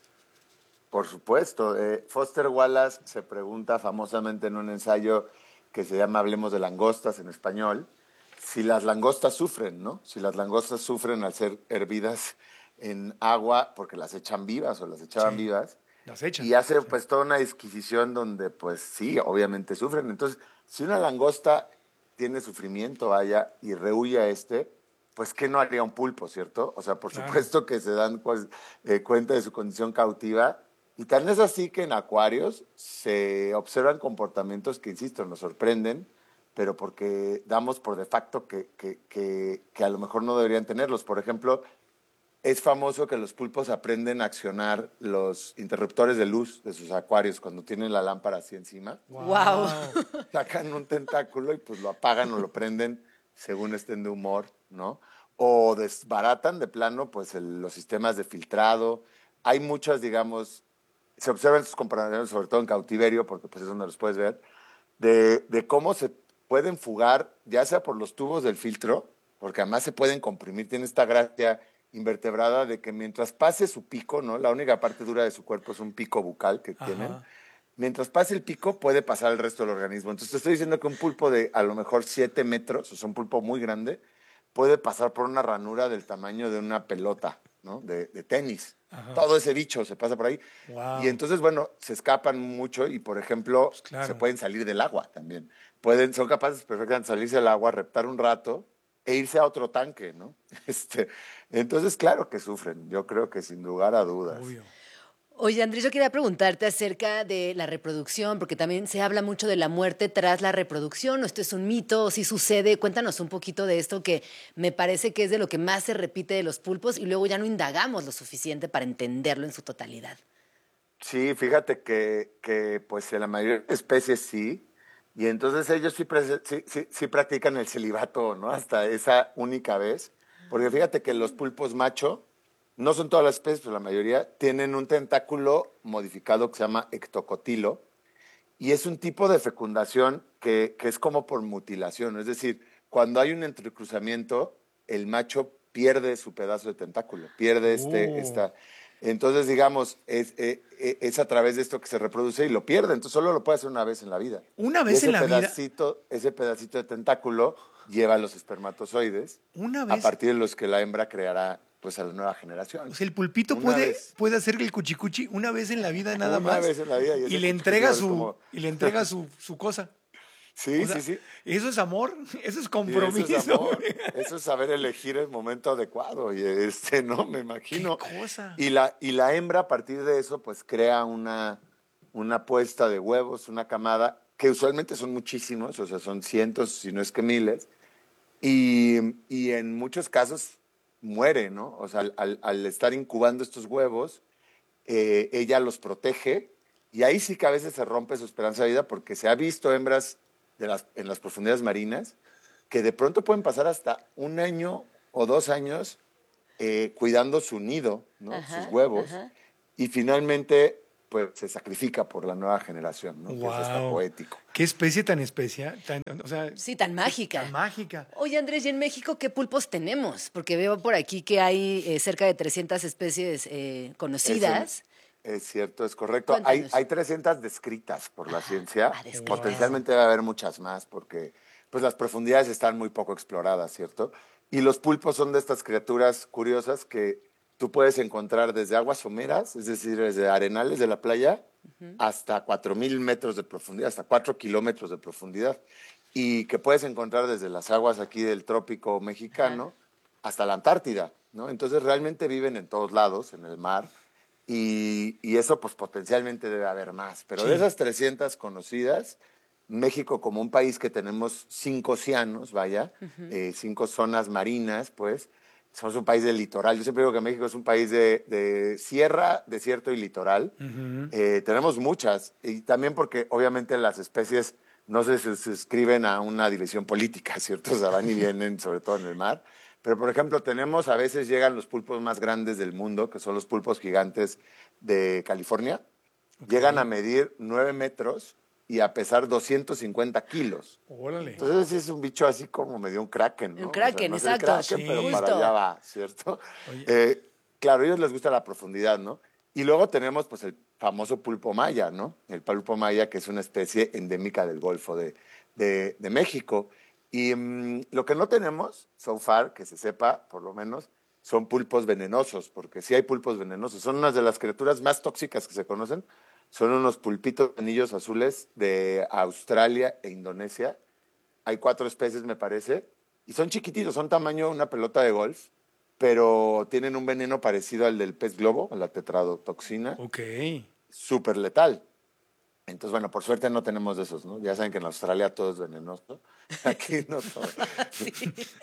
Por supuesto. Eh, Foster Wallace se pregunta famosamente en un ensayo que se llama Hablemos de langostas en español, si las langostas sufren, ¿no? Si las langostas sufren al ser hervidas en agua porque las echan vivas o las echaban Sí. vivas. Las echan. Y hace pues toda una disquisición donde pues sí, obviamente sufren. Entonces, si una langosta tiene sufrimiento, vaya, y rehuye a este, pues ¿qué no haría un pulpo, cierto? O sea, por Claro. supuesto que se dan pues, eh, cuenta de su condición cautiva. Y tan es así que en acuarios se observan comportamientos que, insisto, nos sorprenden, pero porque damos por de facto que, que, que, que a lo mejor no deberían tenerlos. Por ejemplo, es famoso que los pulpos aprenden a accionar los interruptores de luz de sus acuarios cuando tienen la lámpara así encima. Wow. Sacan un tentáculo y pues lo apagan o lo prenden según estén de humor, ¿no? O desbaratan de plano pues el- los sistemas de filtrado. Hay muchas, digamos, se observan sus comportamientos, sobre todo en cautiverio, porque pues es donde los puedes ver, de, de cómo se pueden fugar, ya sea por los tubos del filtro, porque además se pueden comprimir, tiene esta gracia invertebrada de que mientras pase su pico, ¿no? La única parte dura de su cuerpo es un pico bucal que Ajá. tienen. Mientras pase el pico, puede pasar el resto del organismo. Entonces, te estoy diciendo que un pulpo de a lo mejor siete metros, o sea, un pulpo muy grande, puede pasar por una ranura del tamaño de una pelota, ¿no? De, de tenis. Ajá. Todo ese bicho se pasa por ahí. Wow. Y entonces, bueno, se escapan mucho y, por ejemplo, claro. se pueden salir del agua también. Pueden, son capaces perfectamente de salirse del agua, reptar un rato e irse a otro tanque, ¿no? Este, entonces, claro que sufren. Yo creo que sin lugar a dudas. Obvio. Oye, Andrés, yo quería preguntarte acerca de la reproducción, porque también se habla mucho de la muerte tras la reproducción, o esto es un mito, o si sucede. Cuéntanos un poquito de esto, que me parece que es de lo que más se repite de los pulpos, y luego ya no indagamos lo suficiente para entenderlo en su totalidad. Sí, fíjate que, que pues en la mayoría de especies sí, y entonces ellos sí, pre- sí, sí, sí practican el celibato, ¿no? Hasta esa única vez, porque fíjate que los pulpos macho, no son todas las especies, pero la mayoría, tienen un tentáculo modificado que se llama ectocotilo, y es un tipo de fecundación que, que es como por mutilación, es decir, cuando hay un entrecruzamiento, el macho pierde su pedazo de tentáculo, pierde este, Oh. esta... Entonces, digamos, es, eh, eh, es a través de esto que se reproduce y lo pierde. Entonces, solo lo puede hacer una vez en la vida. ¿Una Y vez ese en la vida? pedacito, Ese pedacito de tentáculo lleva los espermatozoides, Una a vez. partir de los que la hembra creará pues a la nueva generación. O sea, el pulpito Una puede, vez. puede hacer el cuchicuchi una vez en la vida nada Una más. vez en la vida, y Y, ese le cuchicuchi entrega es su, como- y le entrega su, su cosa. Sí, O sea, sí, sí. Eso es amor, eso es Sí, compromiso. Eso es, amor, eso es saber elegir el momento adecuado. Y este, no, me imagino. ¿Qué cosa? Y la, y la hembra, a partir de eso, pues crea una, una puesta de huevos, una camada, que usualmente son muchísimos, o sea, son cientos, si no es que miles. Y, y en muchos casos muere, ¿no? O sea, al, al- al estar incubando estos huevos, eh, ella los protege. Y ahí sí que a veces se rompe su esperanza de vida, porque se ha visto hembras de las, en las profundidades marinas que de pronto pueden pasar hasta un año o dos años eh, cuidando su nido, ¿no? Ajá, Sus huevos, ajá. y finalmente pues se sacrifica por la nueva generación, ¿no? Que es hasta Wow. poético. Qué especie tan especial, tan, o sea, Sí, tan mágica. tan mágica. Oye, Andrés, ¿y en México qué pulpos tenemos? Porque veo por aquí que hay eh, cerca de trescientas especies eh, conocidas. Es cierto, es correcto. Hay, Cuéntanos. hay trescientas descritas por la ciencia. ah, descritas. Potencialmente debe haber muchas más porque pues, las profundidades están muy poco exploradas, ¿cierto? Y los pulpos son de estas criaturas curiosas que tú puedes encontrar desde aguas someras, es decir, desde arenales de la playa, hasta cuatro mil metros de profundidad, hasta cuatro kilómetros de profundidad. Y que puedes encontrar desde las aguas aquí del trópico mexicano hasta la Antártida, ¿no? Entonces realmente viven en todos lados, en el mar. y, y eso pues potencialmente debe haber más. Pero Sí. de esas trescientas conocidas, México como un país que tenemos cinco océanos, vaya, Ujú. eh, cinco zonas marinas, pues, somos un país del litoral. Yo siempre digo que México es un país de, de sierra, desierto y litoral. Ujú. Eh, tenemos muchas, y también porque obviamente las especies no se suscriben a una división política, ¿cierto? O sea, van y vienen, sobre todo en el mar. Pero, por ejemplo, tenemos, a veces llegan los pulpos más grandes del mundo, que son los pulpos gigantes de California. Llegan a medir nueve metros y a pesar doscientos cincuenta kilos. Órale. Entonces sí es un bicho así como medio un kraken, ¿no? Un kraken, no es el exacto. kraken, Sí. pero para Justo. allá va, ¿cierto? Oye. Eh, claro, a ellos les gusta la profundidad, ¿no? Y luego tenemos pues el famoso pulpo maya, ¿no? El pulpo maya, que es una especie endémica del Golfo de, de, de México. Y mm, lo que no tenemos, so far, que se sepa, por lo menos, son pulpos venenosos, porque sí hay pulpos venenosos. Son unas de las criaturas más tóxicas que se conocen. Son unos pulpitos de anillos azules de Australia e Indonesia. Hay cuatro especies, me parece, y son chiquititos, son tamaño una pelota de golf, pero tienen un veneno parecido al del pez globo, a la tetradotoxina. Ok. Súper letal. Entonces, bueno, por suerte no tenemos de esos, ¿no? Ya saben que en Australia todo es venenoso. Aquí no todo. Sí,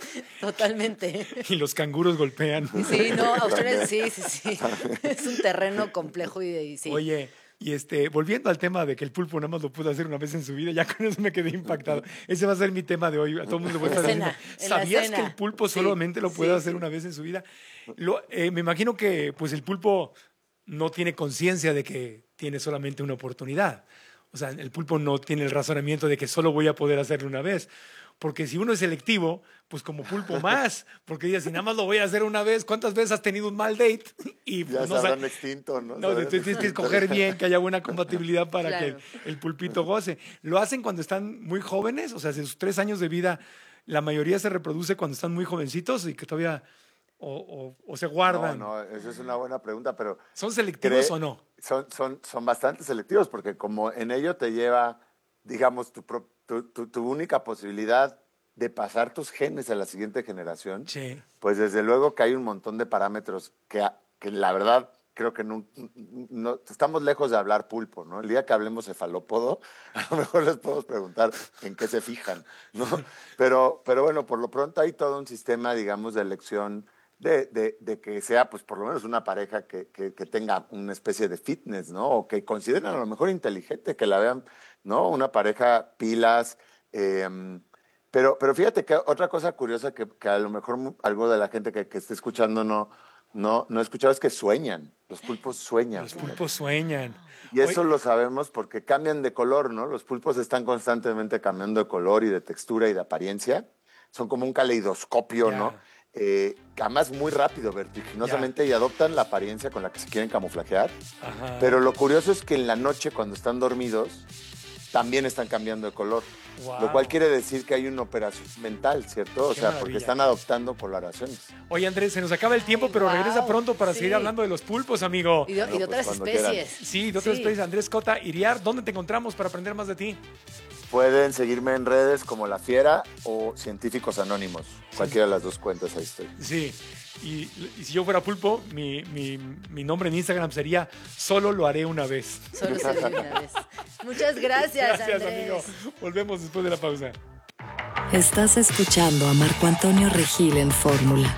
totalmente. Y los canguros golpean. Sí, no, Australia sí, sí, sí. Es un terreno complejo y, y sí. Oye, y este, volviendo al tema de que el pulpo nada más lo pudo hacer una vez en su vida, ya con eso me quedé impactado. Ese va a ser mi tema de hoy. A todo el mundo le voy a estar En la diciendo, cena, en la ¿sabías cena. que el pulpo Sí, solamente lo puede sí, hacer sí. una vez en su vida? Lo, eh, me imagino que pues el pulpo no tiene conciencia de que tiene solamente una oportunidad. O sea, el pulpo no tiene el razonamiento de que solo voy a poder hacerlo una vez. Porque si uno es selectivo, pues como pulpo más. Porque dice, si nada más lo voy a hacer una vez, ¿cuántas veces has tenido un mal date? Y Ya pues, se no, sa- habrán extinto, ¿no? no, Se habrán entonces tienes que extinto. escoger bien, que haya buena compatibilidad para Claro. que el pulpito goce. ¿Lo hacen cuando están muy jóvenes? O sea, de sus tres años de vida, la mayoría se reproduce cuando están muy jovencitos y que todavía o, o- o se guardan. No, no, esa es una buena pregunta, pero... ¿Son selectivos cree- o no? Son, son, son bastante selectivos porque como en ello te lleva, digamos, tu, pro- tu, tu, tu única posibilidad de pasar tus genes a la siguiente generación, Sí. pues desde luego que hay un montón de parámetros que, a- que la verdad creo que no, no- estamos lejos de hablar pulpo, ¿no? El día que hablemos cefalópodo, a lo mejor les podemos preguntar en qué se fijan, ¿no? Pero, pero bueno, por lo pronto hay todo un sistema, digamos, de elección de, de, de que sea, pues, por lo menos una pareja que, que, que tenga una especie de fitness, ¿no? O que consideren a lo mejor inteligente, que la vean, ¿no? Una pareja pilas. eh, pero, pero fíjate que otra cosa curiosa que, que a lo mejor mu- algo de la gente que, que esté escuchando no, no, no ha escuchado es que sueñan. Los pulpos sueñan. Los pulpos sueñan. Y eso Oye, lo sabemos porque cambian de color, ¿no? Los pulpos están constantemente cambiando de color y de textura y de apariencia. Son como un caleidoscopio, Ya. ¿no? Eh, además muy rápido, vertiginosamente, y adoptan la apariencia con la que se quieren camuflajear. Ajá. Pero lo curioso es que en la noche, cuando están dormidos, también están cambiando de color. Wow. Lo cual quiere decir que hay una operación mental, ¿cierto? O Qué sea, maravilla. porque están adoptando coloraciones. Oye, Andrés, se nos acaba el tiempo, pero wow, regresa pronto para sí. seguir hablando de los pulpos, amigo. Y de, y de Bueno, pues, otras cuando especies. Sí, de otras Sí. especies. Andrés Cota, Iriar, ¿dónde te encontramos para aprender más de ti? Pueden seguirme en redes como La Fiera o Científicos Anónimos. Cualquiera de las dos cuentas, ahí estoy. Sí, y, y si yo fuera pulpo, mi, mi, mi nombre en Instagram sería Solo lo haré una vez. Solo se vive una vez. Muchas gracias, Gracias, Andrés. amigo. Volvemos después de la pausa. Estás escuchando a Marco Antonio Regil en Fórmula.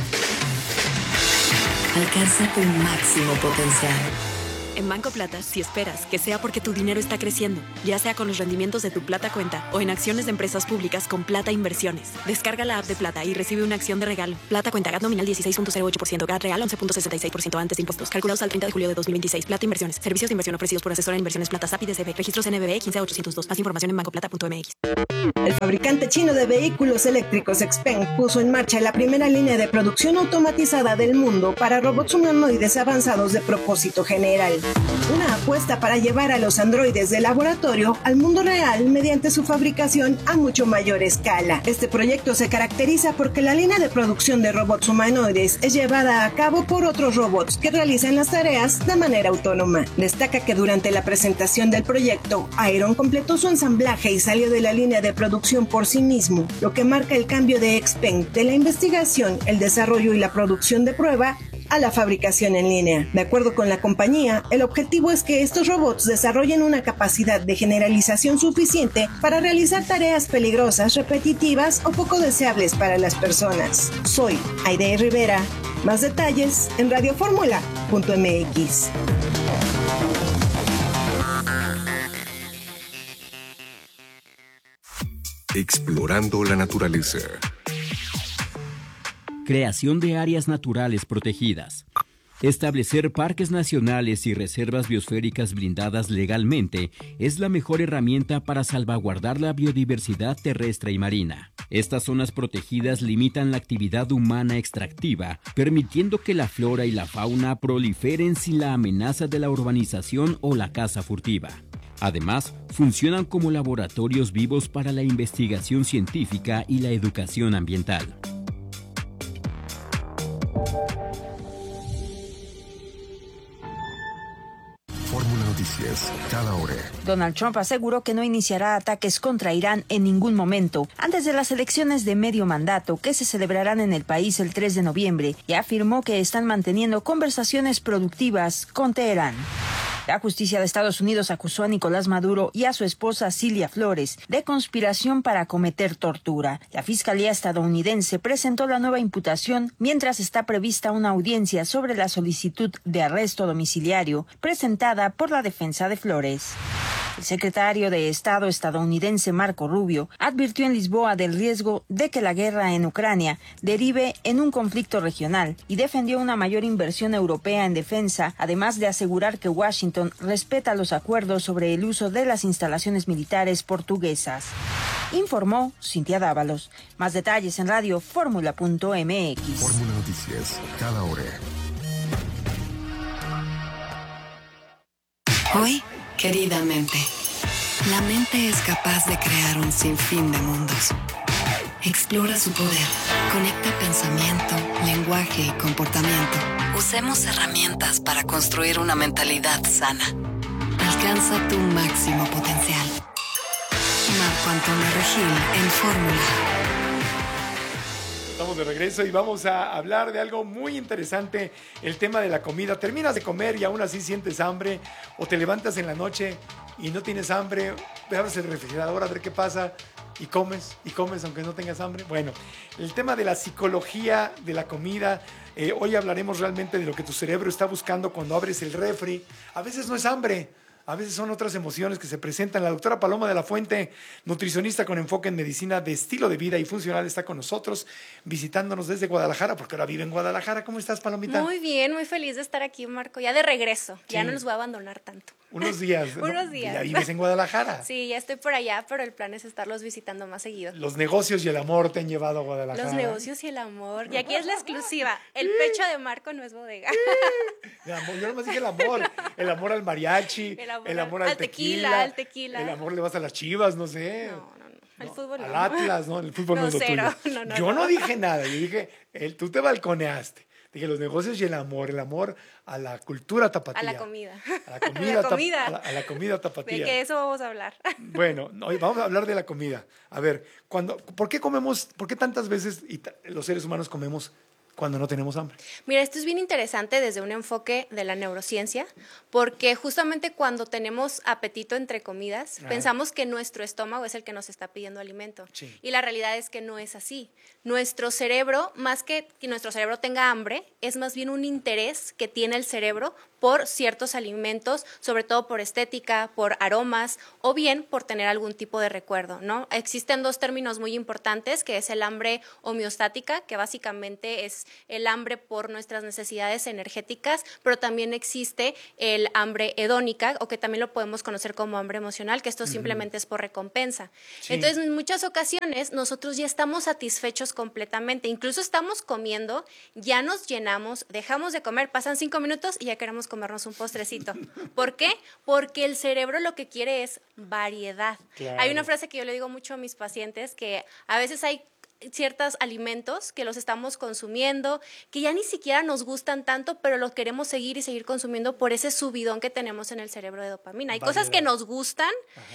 Alcanza tu máximo potencial. En Banco Plata, si esperas que sea porque tu dinero está creciendo, ya sea con los rendimientos de tu Plata Cuenta o en acciones de empresas públicas con Plata Inversiones. Descarga la app de Plata y recibe una acción de regalo. Plata Cuenta, G A T nominal dieciséis punto cero ocho por ciento, G A T real once punto sesenta y seis por ciento antes de impuestos. Calculados al treinta de julio de dos mil veintiséis. Plata Inversiones. Servicios de inversión ofrecidos por Asesora de Inversiones Plata S A P I D C B. Registros N B B quince ochocientos dos. Más información en bancoplata punto m x. El fabricante chino de vehículos eléctricos Xpeng puso en marcha la primera línea de producción automatizada del mundo para robots humanoides avanzados de propósito general. Una apuesta para llevar a los androides de laboratorio al mundo real mediante su fabricación a mucho mayor escala. Este proyecto se caracteriza porque la línea de producción de robots humanoides es llevada a cabo por otros robots que realizan las tareas de manera autónoma. Destaca que durante la presentación del proyecto, Iron completó su ensamblaje y salió de la línea de producción por sí mismo, lo que marca el cambio de Xpeng de la investigación, el desarrollo y la producción de prueba a la fabricación en línea. De acuerdo con la compañía, el objetivo es que estos robots desarrollen una capacidad de generalización suficiente para realizar tareas peligrosas, repetitivas o poco deseables para las personas. Soy Aide Rivera. Más detalles en radioformula punto m x. Explorando la naturaleza. Creación de áreas naturales protegidas. Establecer parques nacionales y reservas biosféricas blindadas legalmente es la mejor herramienta para salvaguardar la biodiversidad terrestre y marina. Estas zonas protegidas limitan la actividad humana extractiva, permitiendo que la flora y la fauna proliferen sin la amenaza de la urbanización o la caza furtiva. Además, funcionan como laboratorios vivos para la investigación científica y la educación ambiental. Fórmula Noticias, cada hora. Donald Trump aseguró que no iniciará ataques contra Irán en ningún momento antes de las elecciones de medio mandato que se celebrarán en el país el tres de noviembre y afirmó que están manteniendo conversaciones productivas con Teherán. La justicia de Estados Unidos acusó a Nicolás Maduro y a su esposa Cilia Flores de conspiración para cometer tortura. La Fiscalía estadounidense presentó la nueva imputación mientras está prevista una audiencia sobre la solicitud de arresto domiciliario presentada por la defensa de Flores. El secretario de Estado estadounidense Marco Rubio advirtió en Lisboa del riesgo de que la guerra en Ucrania derive en un conflicto regional y defendió una mayor inversión europea en defensa, además de asegurar que Washington respeta los acuerdos sobre el uso de las instalaciones militares portuguesas. Informó Cintia Dávalos. Más detalles en radio fórmula punto m x. Fórmula Noticias, cada hora. Hoy, querida mente, la mente es capaz de crear un sinfín de mundos. Explora su poder, conecta pensamiento, lenguaje y comportamiento. Usemos herramientas para construir una mentalidad sana. Alcanza tu máximo potencial. Marco Antonio Regil en Fórmula. Estamos de regreso y vamos a hablar de algo muy interesante, el tema de la comida. Terminas de comer y aún así sientes hambre, o te levantas en la noche y no tienes hambre, abres el refrigerador a ver qué pasa y comes, y comes aunque no tengas hambre. Bueno, el tema de la psicología de la comida, eh, hoy hablaremos realmente de lo que tu cerebro está buscando cuando abres el refri. A veces no es hambre, a veces son otras emociones que se presentan. La doctora Paloma de la Fuente, nutricionista con enfoque en medicina de estilo de vida y funcional, está con nosotros, visitándonos desde Guadalajara, porque ahora vive en Guadalajara. ¿Cómo estás, Palomita? Muy bien, muy feliz de estar aquí, Marco. Ya de regreso, Sí. ya no los voy a abandonar tanto. Unos días. ¿no? Unos días. Ya vives en Guadalajara. Sí, ya estoy por allá, pero el plan es estarlos visitando más seguido. Los negocios y el amor te han llevado a Guadalajara. Los negocios y el amor. Y aquí es la exclusiva. El pecho de Marco no es bodega. El amor, yo nomás dije el amor. El amor al mariachi, el amor, el amor al, al tequila, tequila, al tequila. El amor le vas a las Chivas, no sé. No, no, no. Al fútbol Al no. Atlas, ¿no? El fútbol no, No, es lo cero. tuyo. No, no, yo no. no. dije nada. Yo dije, el, tú te balconeaste. Dije los negocios y el amor. El amor a la cultura tapatía. A la comida. A la comida. A la tap- comida. A la, a la comida tapatía. De que eso vamos a hablar. Bueno, hoy vamos a hablar de la comida. A ver, cuando, ¿por qué comemos, por qué tantas veces y ta- los seres humanos comemos cuando no tenemos hambre? Mira, esto es bien interesante desde un enfoque de la neurociencia, porque justamente cuando tenemos apetito entre comidas, Ah. pensamos que nuestro estómago es el que nos está pidiendo alimento. Sí. Y la realidad es que no es así. Nuestro cerebro, más que que nuestro cerebro tenga hambre, es más bien un interés que tiene el cerebro por ciertos alimentos, sobre todo por estética, por aromas o bien por tener algún tipo de recuerdo, ¿no? Existen dos términos muy importantes, que es el hambre homeostática, que básicamente es el hambre por nuestras necesidades energéticas, pero también existe el hambre hedónica, o que también lo podemos conocer como hambre emocional, que esto Ujú. simplemente es por recompensa. Sí. Entonces, en muchas ocasiones nosotros ya estamos satisfechos completamente, incluso estamos comiendo, ya nos llenamos, dejamos de comer, pasan cinco minutos y ya queremos comernos un postrecito. ¿Por qué? Porque el cerebro lo que quiere es variedad. Claro. Hay una frase que yo le digo mucho a mis pacientes, que a veces hay ciertos alimentos que los estamos consumiendo, que ya ni siquiera nos gustan tanto, pero los queremos seguir y seguir consumiendo por ese subidón que tenemos en el cerebro de dopamina. Hay cosas que Variedad. nos gustan, Ajá.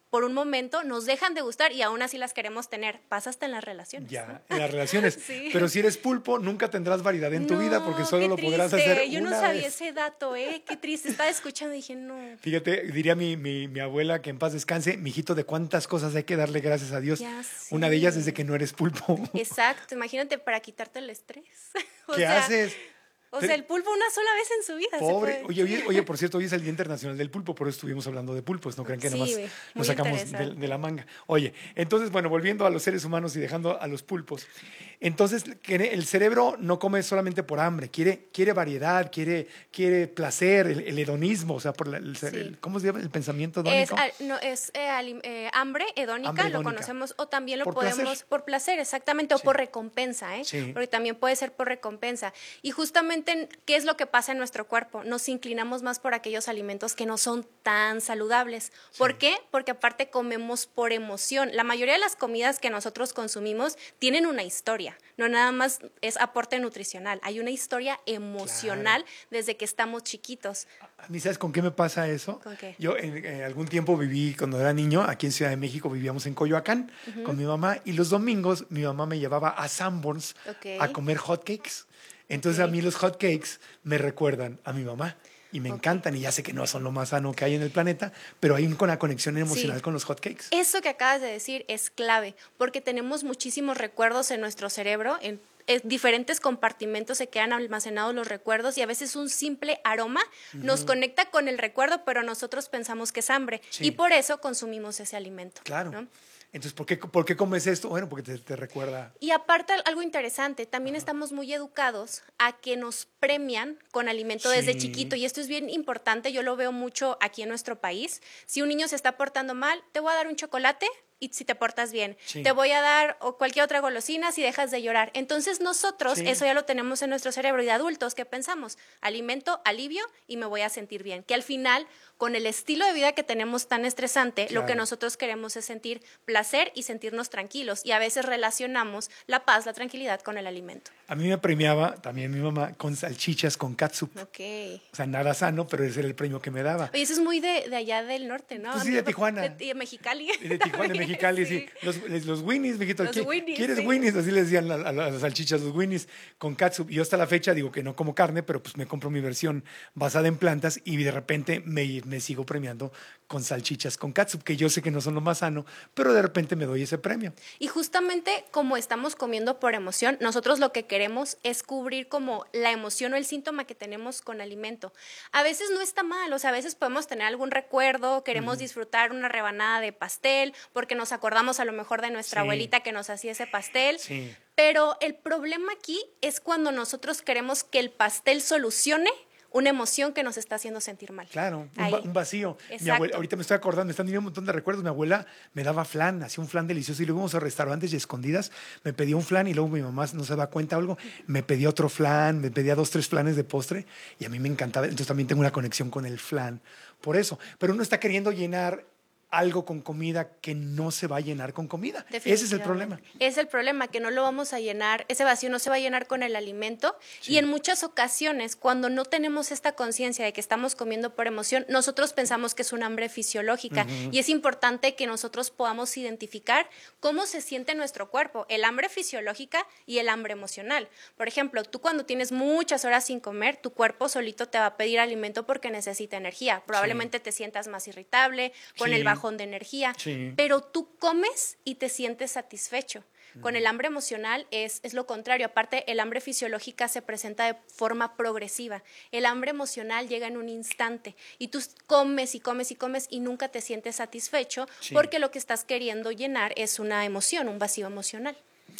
por un momento nos dejan de gustar y aún así las queremos tener. Pasa hasta en las relaciones. Ya, en las relaciones. Sí. Pero si eres pulpo, nunca tendrás variedad en tu No, vida porque solo qué lo podrás triste. hacer Yo no una sabía vez. ese dato, ¿eh? Qué triste. Estaba escuchando y dije, no. Fíjate, diría mi, mi, mi abuela, que en paz descanse, mijito, de cuántas cosas hay que darle gracias a Dios. Ya Una de ellas sé. es de que no eres pulpo. Exacto. Imagínate para quitarte el estrés. O ¿Qué sea, haces? O Te- sea, el pulpo una sola vez en su vida. se Pobre. puede Oye, oye, decir. oye, por cierto, hoy es el Día Internacional del Pulpo, por eso estuvimos hablando de pulpos, no crean que Sí, nomás muy nos sacamos de, interesante. de la manga. Oye, entonces, bueno, volviendo a los seres humanos y dejando a los pulpos, entonces quiere- el cerebro no come solamente por hambre, quiere, quiere variedad, quiere, quiere placer, el, el hedonismo, o sea, por la- el, Sí. el- ¿cómo se llama? El pensamiento Es, hedónico. al- no, es eh, alim- eh, hambre hedónica, Hambre lo hedónica. conocemos, o también lo Por podemos placer. por placer, exactamente, o por recompensa, ¿eh? Sí. Porque también puede ser por recompensa. Y justamente, ¿qué es lo que pasa en nuestro cuerpo? Nos inclinamos más por aquellos alimentos que no son tan saludables. ¿Por qué? Porque aparte comemos por emoción. La mayoría de las comidas que nosotros consumimos tienen una historia, no nada más es aporte nutricional, hay una historia emocional desde que estamos chiquitos. ¿A mí sabes con qué me pasa eso? ¿Con qué? Yo en, en algún tiempo viví, cuando era niño, aquí en Ciudad de México, vivíamos en Coyoacán Ujú. con mi mamá y los domingos mi mamá me llevaba a Sanborns Ok. a comer hotcakes. Entonces a mí los hotcakes me recuerdan a mi mamá y me encantan y ya sé que no son lo más sano que hay en el planeta, pero hay una conexión emocional Sí. con los hotcakes. Eso que acabas de decir es clave, porque tenemos muchísimos recuerdos en nuestro cerebro, en, en diferentes compartimentos se quedan almacenados los recuerdos y a veces un simple aroma nos Ujú. conecta con el recuerdo, pero nosotros pensamos que es hambre Sí. y por eso consumimos ese alimento. Claro. ¿no? Entonces, ¿por qué, ¿por qué comes esto? Bueno, porque te, te recuerda. Y aparte algo interesante, también estamos muy educados a que nos premian con alimento desde Sí. chiquito y esto es bien importante, yo lo veo mucho aquí en nuestro país. Si un niño se está portando mal, te voy a dar un chocolate y si te portas bien. Sí. Te voy a dar o cualquier otra golosina si dejas de llorar. Entonces nosotros Sí. eso ya lo tenemos en nuestro cerebro y de adultos, ¿qué pensamos? Alimento, alivio y me voy a sentir bien. Que al final, con el estilo de vida que tenemos tan estresante, lo que Claro. nosotros queremos es sentir placer y sentirnos tranquilos. Y a veces relacionamos la paz, la tranquilidad con el alimento. A mí me premiaba también mi mamá con salchichas con catsup. Ok. O sea, nada sano, pero ese era el premio que me daba. Oye, eso es muy de, de allá del norte, ¿no? Pues sí, de Tijuana. De, de Mexicali. Y de Tijuana, de Mexicali, sí. Los, los Winnies, mijito. Los ¿qui- Winnies, ¿Quieres sí. Winnies? Así les decían a, a las salchichas, los Winnies con catsup. Y yo hasta la fecha digo que no como carne, pero pues me compro mi versión basada en plantas y de repente me, me sigo premiando con salchichas con catsup, que yo sé que no son lo más sano, pero de repente me doy ese premio. Y justamente como estamos comiendo por emoción, nosotros lo que queremos es cubrir como la emoción o el síntoma que tenemos con alimento. A veces no está mal, o sea, a veces podemos tener algún recuerdo, queremos Ujú. disfrutar una rebanada de pastel, porque nos acordamos a lo mejor de nuestra Sí. abuelita que nos hacía ese pastel. Sí. Pero el problema aquí es cuando nosotros queremos que el pastel solucione una emoción que nos está haciendo sentir mal. Claro, un, Ahí. va- un vacío. Mi Exacto. abuela- ahorita me estoy acordando, me están viniendo un montón de recuerdos. Mi abuela me daba flan, hacía un flan delicioso y luego íbamos a restaurantes y escondidas. Me pedía un flan y luego mi mamá no se da cuenta o algo. Me pedía otro flan, me pedía dos, tres flanes de postre y a mí me encantaba. Entonces también tengo una conexión con el flan por eso. Pero uno está queriendo llenar algo con comida que no se va a llenar con comida. Ese es el problema. Es el problema, que no lo vamos a llenar, ese vacío no se va a llenar con el alimento. Y en muchas ocasiones, cuando no tenemos esta conciencia de que estamos comiendo por emoción, nosotros pensamos que es un hambre fisiológica. Ujú. Y es importante que nosotros podamos identificar cómo se siente nuestro cuerpo, el hambre fisiológica y el hambre emocional. Por ejemplo, tú cuando tienes muchas horas sin comer, tu cuerpo solito te va a pedir alimento porque necesita energía. Probablemente te sientas más irritable, con Sí. el bajón de energía, Sí. pero tú comes y te sientes satisfecho. Con el hambre emocional es, es lo contrario. Aparte, el hambre fisiológica se presenta de forma progresiva. El hambre emocional llega en un instante y tú comes y comes y comes y nunca te sientes satisfecho Sí. porque lo que estás queriendo llenar es una emoción, un vacío emocional.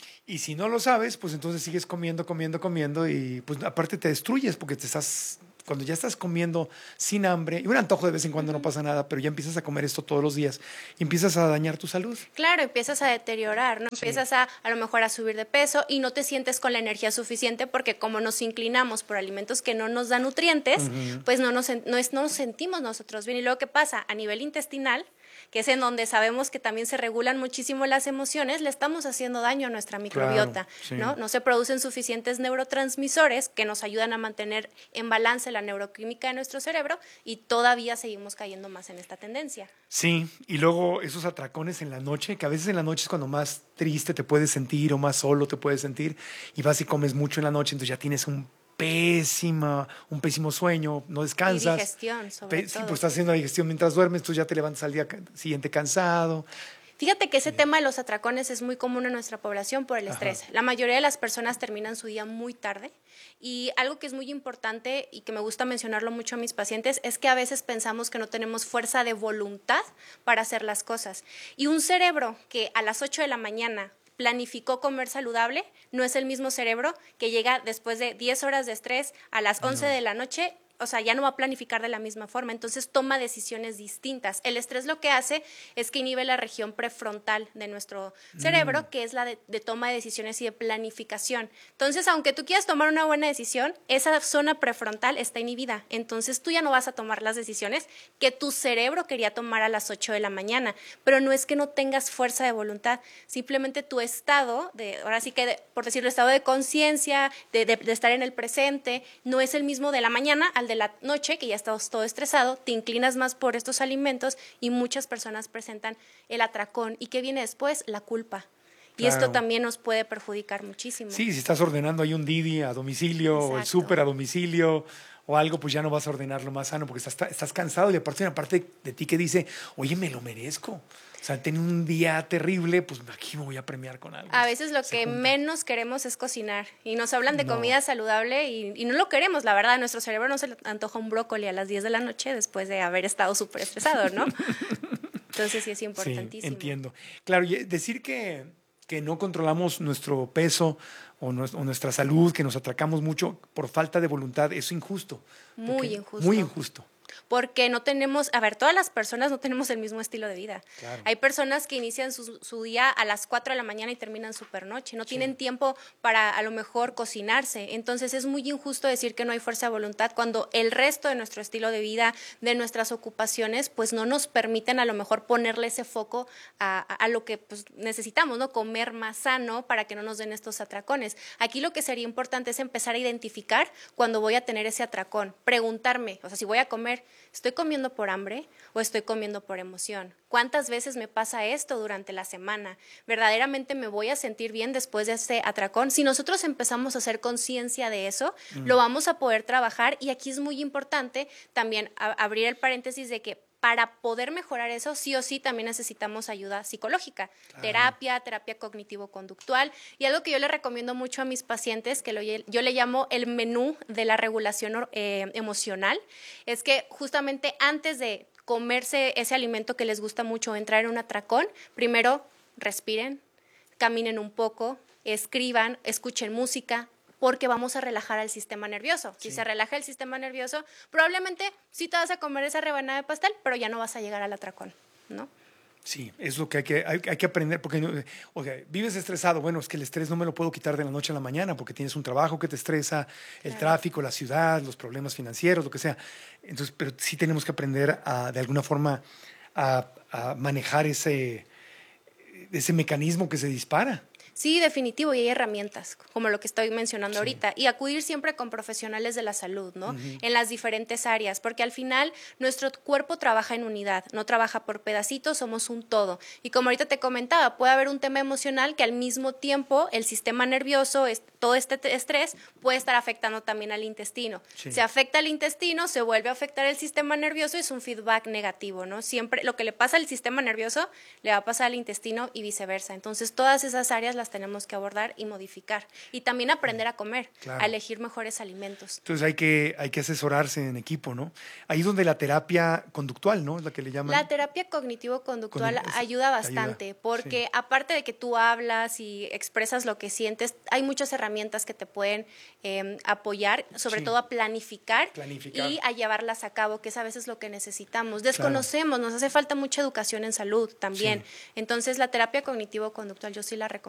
Y si no lo sabes, pues entonces sigues comiendo, comiendo, comiendo y pues aparte te destruyes porque te estás, cuando ya estás comiendo sin hambre, y un antojo de vez en cuando no pasa nada, pero ya empiezas a comer esto todos los días y empiezas a dañar tu salud. Claro, empiezas a deteriorar, ¿no? Empiezas a a lo mejor a subir de peso y no te sientes con la energía suficiente porque como nos inclinamos por alimentos que no nos dan nutrientes, Ujú. pues no nos, sen- no, es- no nos sentimos nosotros bien. Y luego, ¿qué pasa? A nivel intestinal, que es en donde sabemos que también se regulan muchísimo las emociones, le estamos haciendo daño a nuestra microbiota, claro, sí. ¿no? No se producen suficientes neurotransmisores que nos ayudan a mantener en balance la neuroquímica de nuestro cerebro y todavía seguimos cayendo más en esta tendencia. Sí, y luego esos atracones en la noche, que a veces en la noche es cuando más triste te puedes sentir o más solo te puedes sentir y vas y comes mucho en la noche, entonces ya tienes un pésima, un pésimo sueño, no descansas. Y digestión, sobre Pe- todo. Sí, pues estás haciendo la digestión mientras duermes, tú ya te levantas al día siguiente cansado. Fíjate que ese tema de los atracones es muy común en nuestra población por el estrés. Ajá. La mayoría de las personas terminan su día muy tarde y algo que es muy importante y que me gusta mencionarlo mucho a mis pacientes es que a veces pensamos que no tenemos fuerza de voluntad para hacer las cosas. Y un cerebro que a las ocho de la mañana planificó comer saludable no es el mismo cerebro que llega después de diez horas de estrés a las once no. de la noche. O sea, ya no va a planificar de la misma forma, entonces toma decisiones distintas. El estrés lo que hace es que inhibe la región prefrontal de nuestro cerebro, mm. que es la de, de toma de decisiones y de planificación. Entonces, aunque tú quieras tomar una buena decisión, esa zona prefrontal está inhibida. Entonces, tú ya no vas a tomar las decisiones que tu cerebro quería tomar a las ocho de la mañana. Pero no es que no tengas fuerza de voluntad, simplemente tu estado, de, ahora sí que, de, por decirlo, estado de conciencia, de, de, de estar en el presente, no es el mismo de la mañana al de la noche, que ya estás todo estresado, te inclinas más por estos alimentos y muchas personas presentan el atracón. ¿Y qué viene después? La culpa. Y claro. esto también nos puede perjudicar muchísimo. Sí, si estás ordenando ahí un Didi a domicilio, Exacto. o el súper a domicilio o algo, pues ya no vas a ordenar lo más sano porque estás, estás cansado y aparte hay una parte de ti que dice, oye, me lo merezco. O sea, tengo un día terrible, pues aquí me voy a premiar con algo. A veces lo que junta. menos queremos es cocinar y nos hablan de no. comida saludable y, y no lo queremos, la verdad. A nuestro cerebro no se le antoja un brócoli a las diez de la noche después de haber estado súper estresado, ¿no? Entonces sí es importantísimo. Sí, entiendo. Claro, y decir que, que no controlamos nuestro peso o, no, o nuestra salud, que nos atracamos mucho por falta de voluntad, es injusto. Muy injusto. Muy injusto. Porque no tenemos, a ver, todas las personas no tenemos el mismo estilo de vida. Claro. Hay personas que inician su, su día a las cuatro de la mañana y terminan súper noche. No sí. tienen tiempo para a lo mejor cocinarse. Entonces es muy injusto decir que no hay fuerza de voluntad cuando el resto de nuestro estilo de vida, de nuestras ocupaciones, pues no nos permiten a lo mejor ponerle ese foco a, a, a lo que pues, necesitamos, ¿no? Comer más sano para que no nos den estos atracones. Aquí lo que sería importante es empezar a identificar cuando voy a tener ese atracón. Preguntarme, o sea, si voy a comer, ¿estoy comiendo por hambre o estoy comiendo por emoción? ¿Cuántas veces me pasa esto durante la semana? ¿Verdaderamente me voy a sentir bien después de este atracón? Si nosotros empezamos a hacer conciencia de eso, mm. lo vamos a poder trabajar y aquí es muy importante también a- abrir el paréntesis de que para poder mejorar eso, sí o sí, también necesitamos ayuda psicológica, claro. terapia, terapia cognitivo-conductual. Y algo que yo le recomiendo mucho a mis pacientes, que lo, yo le llamo el menú de la regulación eh, emocional, es que justamente antes de comerse ese alimento que les gusta mucho, entrar en un atracón, primero respiren, caminen un poco, escriban, escuchen música, porque vamos a relajar al sistema nervioso. Si sí. se relaja el sistema nervioso, probablemente sí te vas a comer esa rebanada de pastel, pero ya no vas a llegar al atracón, ¿no? Sí, es lo que hay que, hay, hay que aprender, porque okay, vives estresado, bueno, es que el estrés no me lo puedo quitar de la noche a la mañana, porque tienes un trabajo que te estresa, el claro. tráfico, la ciudad, los problemas financieros, lo que sea. Entonces, pero sí tenemos que aprender a, de alguna forma a, a manejar ese, ese mecanismo que se dispara. Sí, definitivo, y hay herramientas, como lo que estoy mencionando sí. ahorita, y acudir siempre con profesionales de la salud, ¿no? Uh-huh. En las diferentes áreas, porque al final nuestro cuerpo trabaja en unidad, no trabaja por pedacitos, somos un todo. Y como ahorita te comentaba, puede haber un tema emocional que al mismo tiempo el sistema nervioso, todo este estrés, puede estar afectando también al intestino. Sí. Se afecta al intestino, se vuelve a afectar el sistema nervioso, es un feedback negativo, ¿no? Siempre lo que le pasa al sistema nervioso le va a pasar al intestino y viceversa. Entonces, todas esas áreas las tenemos que abordar y modificar. Y también aprender a comer, claro. a elegir mejores alimentos. Entonces hay que, hay que asesorarse en equipo, ¿no? Ahí es donde la terapia conductual, ¿no? Es la que le llaman. La terapia cognitivo-conductual Con, ayuda bastante, ayuda. porque sí. aparte de que tú hablas y expresas lo que sientes, hay muchas herramientas que te pueden eh, apoyar, sobre sí. todo a planificar, planificar y a llevarlas a cabo, que es a veces lo que necesitamos. Desconocemos, claro. nos hace falta mucha educación en salud también. Sí. Entonces la terapia cognitivo-conductual yo sí la recomiendo